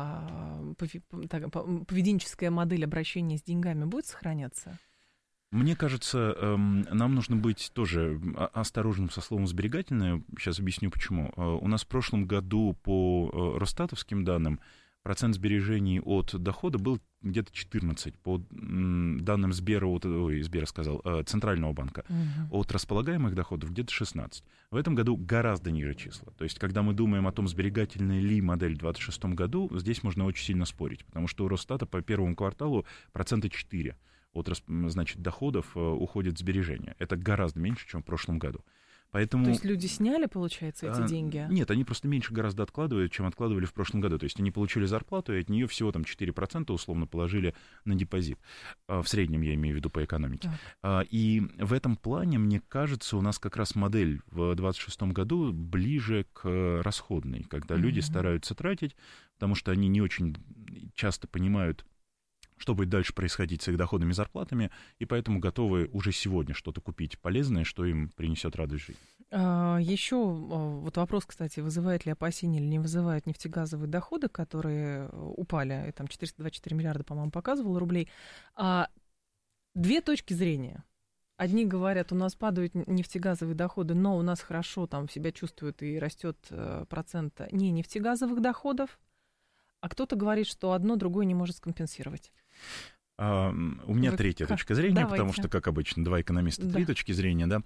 поведенческая модель обращения с деньгами будет сохраняться? Мне кажется, нам нужно быть тоже осторожным со словом «сберегательное». Сейчас объясню, почему. У нас в прошлом году по росстатовским данным процент сбережений от дохода был где-то 14, по данным Центрального банка. От располагаемых доходов где-то 16. В этом году гораздо ниже числа. То есть, когда мы думаем о том, сберегательная ли модель в 2026 году, здесь можно очень сильно спорить, потому что у Росстата по первому кварталу 4% от, значит, доходов уходит в сбережения. Это гораздо меньше, чем в прошлом году. Поэтому... То есть люди сняли, получается, эти деньги? Нет, они просто меньше гораздо откладывают, чем откладывали в прошлом году. То есть они получили зарплату, и от нее всего там 4% условно положили на депозит. В среднем, я имею в виду, по экономике. И в этом плане, мне кажется, у нас как раз модель в 2026 году ближе к расходной, когда люди стараются тратить, потому что они не очень часто понимают, что будет дальше происходить с их доходами и зарплатами, и поэтому готовы уже сегодня что-то купить полезное, что им принесет радость жизни. Еще вот вопрос, кстати, вызывает ли опасения или не вызывают нефтегазовые доходы, которые упали, там 424 миллиарда, по-моему, показывало рублей. Две точки зрения. Одни говорят, у нас падают нефтегазовые доходы, но у нас хорошо там себя чувствует и растет процент не нефтегазовых доходов, а кто-то говорит, что одно другое не может скомпенсировать. У меня третья точка зрения, давайте. Потому что, как обычно, два экономиста, три точки зрения, да.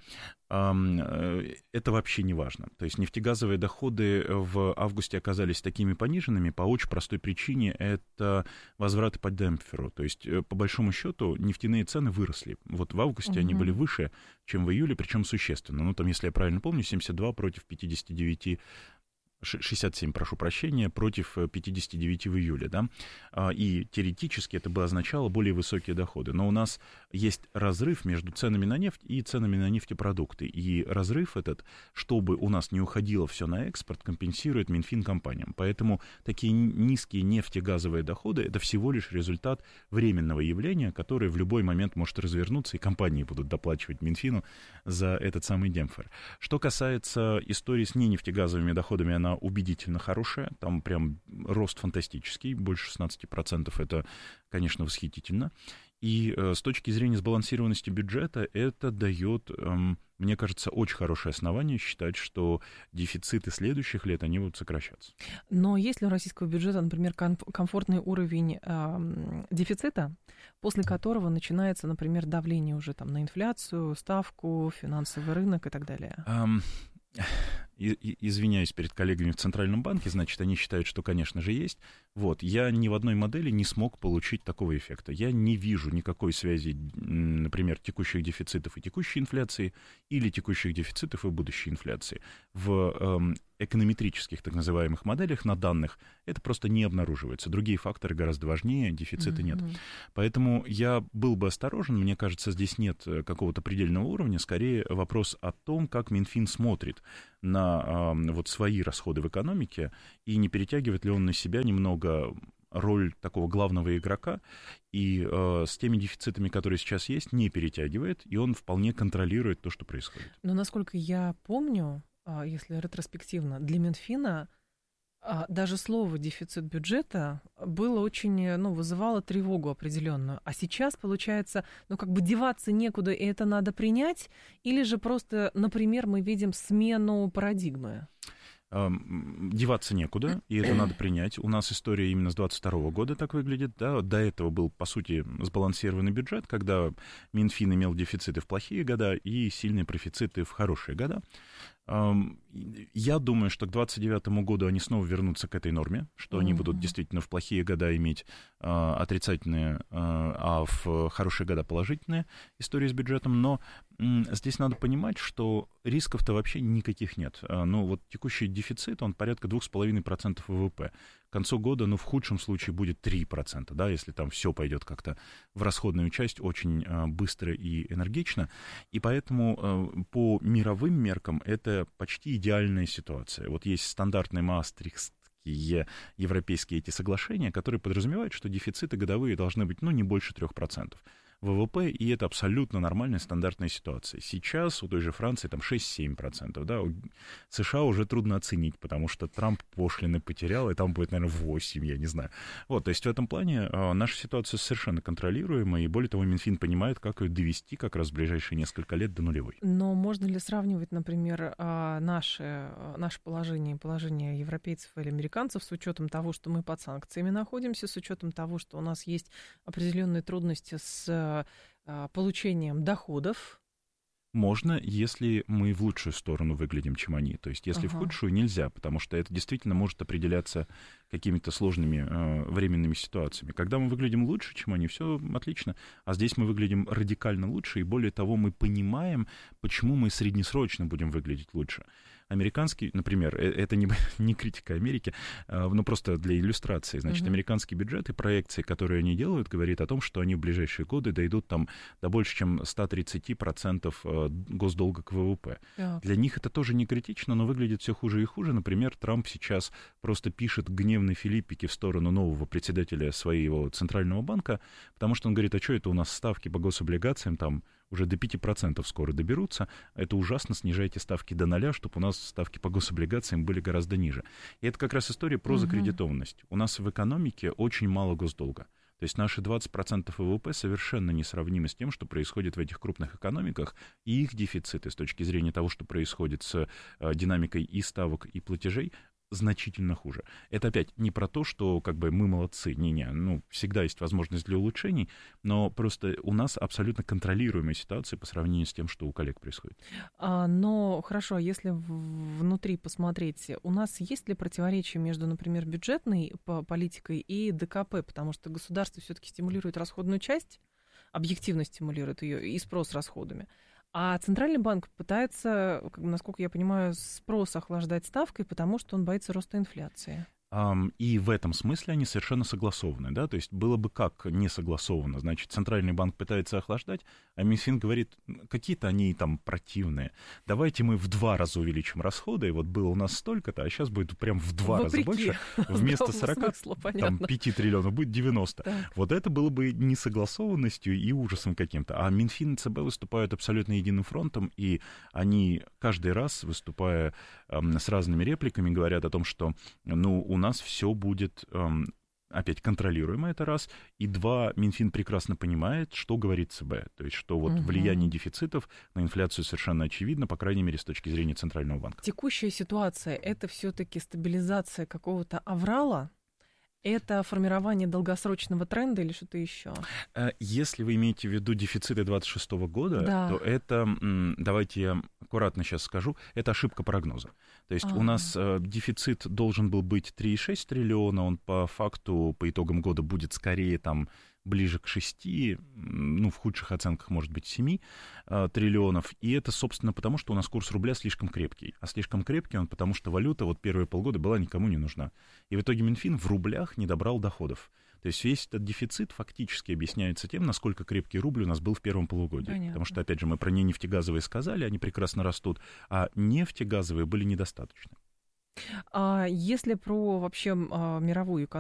Это вообще не важно. То есть нефтегазовые доходы в августе оказались такими пониженными по очень простой причине. Это возвраты по демпферу. То есть, по большому счету, нефтяные цены выросли. Вот в августе они были выше, чем в июле, причем существенно. Ну, там, если я правильно помню, 72 против 59... 67, прошу прощения, против 59 в июле, да, и теоретически это бы означало более высокие доходы. Но у нас есть разрыв между ценами на нефть и ценами на нефтепродукты, и разрыв этот, чтобы у нас не уходило все на экспорт, компенсирует Минфин компаниям. Поэтому такие низкие нефтегазовые доходы — это всего лишь результат временного явления, которое в любой момент может развернуться, и компании будут доплачивать Минфину за этот самый демпфер. Что касается истории с ненефтегазовыми доходами, она убедительно хорошая, там прям рост фантастический, больше 16%, это, конечно, восхитительно. И с точки зрения сбалансированности бюджета это дает, мне кажется, очень хорошее основание считать, что дефициты следующих лет, они будут сокращаться. Но есть ли у российского бюджета, например, комфортный уровень дефицита, после которого начинается, например, давление уже там на инфляцию, ставку, финансовый рынок и так далее? Извиняюсь перед коллегами в Центральном банке, значит, они считают, что, конечно же, есть. Вот, я ни в одной модели не смог получить такого эффекта. Я не вижу никакой связи, например, текущих дефицитов и текущей инфляции, или текущих дефицитов и будущей инфляции. В эконометрических, так называемых, моделях на данных это просто не обнаруживается. Другие факторы гораздо важнее, дефицита нет. Поэтому я был бы осторожен, мне кажется, здесь нет какого-то предельного уровня, скорее вопрос о том, как Минфин смотрит на вот свои расходы в экономике, и не перетягивает ли он на себя немного роль такого главного игрока, и с теми дефицитами, которые сейчас есть, не перетягивает, и он вполне контролирует то, что происходит. Но, насколько я помню, если ретроспективно, для Минфина даже слово «дефицит бюджета» было очень, вызывало тревогу определенную. А сейчас, получается, как бы деваться некуда, и это надо принять, или же просто, например, мы видим смену парадигмы? Деваться некуда, и это надо принять. У нас история именно с 2022 года так выглядит. Да? До этого был, по сути, сбалансированный бюджет, когда Минфин имел дефициты в плохие года и сильные профициты в хорошие года. Я думаю, что к 2029 году они снова вернутся к этой норме, что они будут действительно в плохие года иметь отрицательные, а в хорошие года положительные истории с бюджетом. Но здесь надо понимать, что рисков-то вообще никаких нет. Вот текущий дефицит, он порядка 2,5% ВВП. К концу года, в худшем случае будет 3%, да, если там все пойдет как-то в расходную часть очень быстро и энергично. И поэтому по мировым меркам это почти идеальная ситуация. Вот есть стандартные маастрихтские европейские эти соглашения, которые подразумевают, что дефициты годовые должны быть, не больше 3% ВВП, и это абсолютно нормальная стандартная ситуация. Сейчас у той же Франции там 6-7%, да, у США уже трудно оценить, потому что Трамп пошлины потерял, и там будет, наверное, 8%, я не знаю. Вот, то есть в этом плане наша ситуация совершенно контролируема, и более того, Минфин понимает, как ее довести как раз в ближайшие несколько лет до нулевой. Но можно ли сравнивать, например, наше положение, положение европейцев или американцев с учетом того, что мы под санкциями находимся, с учетом того, что у нас есть определенные трудности с получением доходов? Можно, если мы в лучшую сторону выглядим, чем они. То есть, если в худшую, нельзя, потому что это действительно может определяться какими-то сложными временными ситуациями. Когда мы выглядим лучше, чем они, все отлично. А здесь мы выглядим радикально лучше, и более того, мы понимаем, почему мы среднесрочно будем выглядеть лучше. Американский, например, это не критика Америки, но просто для иллюстрации. Значит, американский бюджет и проекции, которые они делают, говорит о том, что они в ближайшие годы дойдут там до больше, чем 130% госдолга к ВВП. Для них это тоже не критично, но выглядит все хуже и хуже. Например, Трамп сейчас просто пишет гневные филиппики в сторону нового председателя своего центрального банка, потому что он говорит, а что это у нас ставки по гособлигациям там уже до 5% скоро доберутся, это ужасно, снижайте ставки до 0, чтобы у нас ставки по гособлигациям были гораздо ниже. И это как раз история про закредитованность. У нас в экономике очень мало госдолга. То есть наши 20% ВВП совершенно несравнимы с тем, что происходит в этих крупных экономиках, и их дефициты с точки зрения того, что происходит с динамикой и ставок, и платежей, значительно хуже. Это опять не про то, что мы молодцы, всегда есть возможность для улучшений, но просто у нас абсолютно контролируемая ситуация по сравнению с тем, что у коллег происходит. Но хорошо, если внутри посмотреть, у нас есть ли противоречие между, например, бюджетной политикой и ДКП, потому что государство все-таки стимулирует расходную часть, объективно стимулирует ее и спрос расходами. А Центральный банк пытается, насколько я понимаю, спрос охлаждать ставкой, потому что он боится роста инфляции. И в этом смысле они совершенно согласованы, да, то есть было бы как не согласовано, значит, Центральный банк пытается охлаждать, а Минфин говорит, какие-то они там противные, давайте мы в 2 раза увеличим расходы, и вот было у нас столько-то, а сейчас будет прям в 2 раза больше, вместо 45 триллионов будет 90. Так. Вот это было бы несогласованностью и ужасом каким-то, а Минфин и ЦБ выступают абсолютно единым фронтом, и они каждый раз, выступая с разными репликами говорят о том, что, ну, у нас все будет... Опять контролируемо, это раз. И два, Минфин прекрасно понимает, что говорит ЦБ. То есть, что вот влияние дефицитов на инфляцию совершенно очевидно, по крайней мере, с точки зрения Центрального банка. Текущая ситуация — это все-таки стабилизация какого-то аврала? Это формирование долгосрочного тренда или что-то еще? Если вы имеете в виду дефициты 2026 года, то это, давайте я аккуратно сейчас скажу, это ошибка прогноза. То есть у нас дефицит должен был быть 3,6 триллиона, он по факту, по итогам года будет скорее там ближе к 6, ну, в худших оценках, может быть, 7 триллионов. И это, собственно, потому, что у нас курс рубля слишком крепкий. А слишком крепкий он потому, что валюта вот первые полгода была никому не нужна. И в итоге Минфин в рублях не добрал доходов. То есть весь этот дефицит фактически объясняется тем, насколько крепкий рубль у нас был в первом полугодии. Понятно. Потому что, опять же, мы про нефтегазовые сказали, они прекрасно растут, а нефтегазовые были недостаточны. Если про вообще мировую экономику,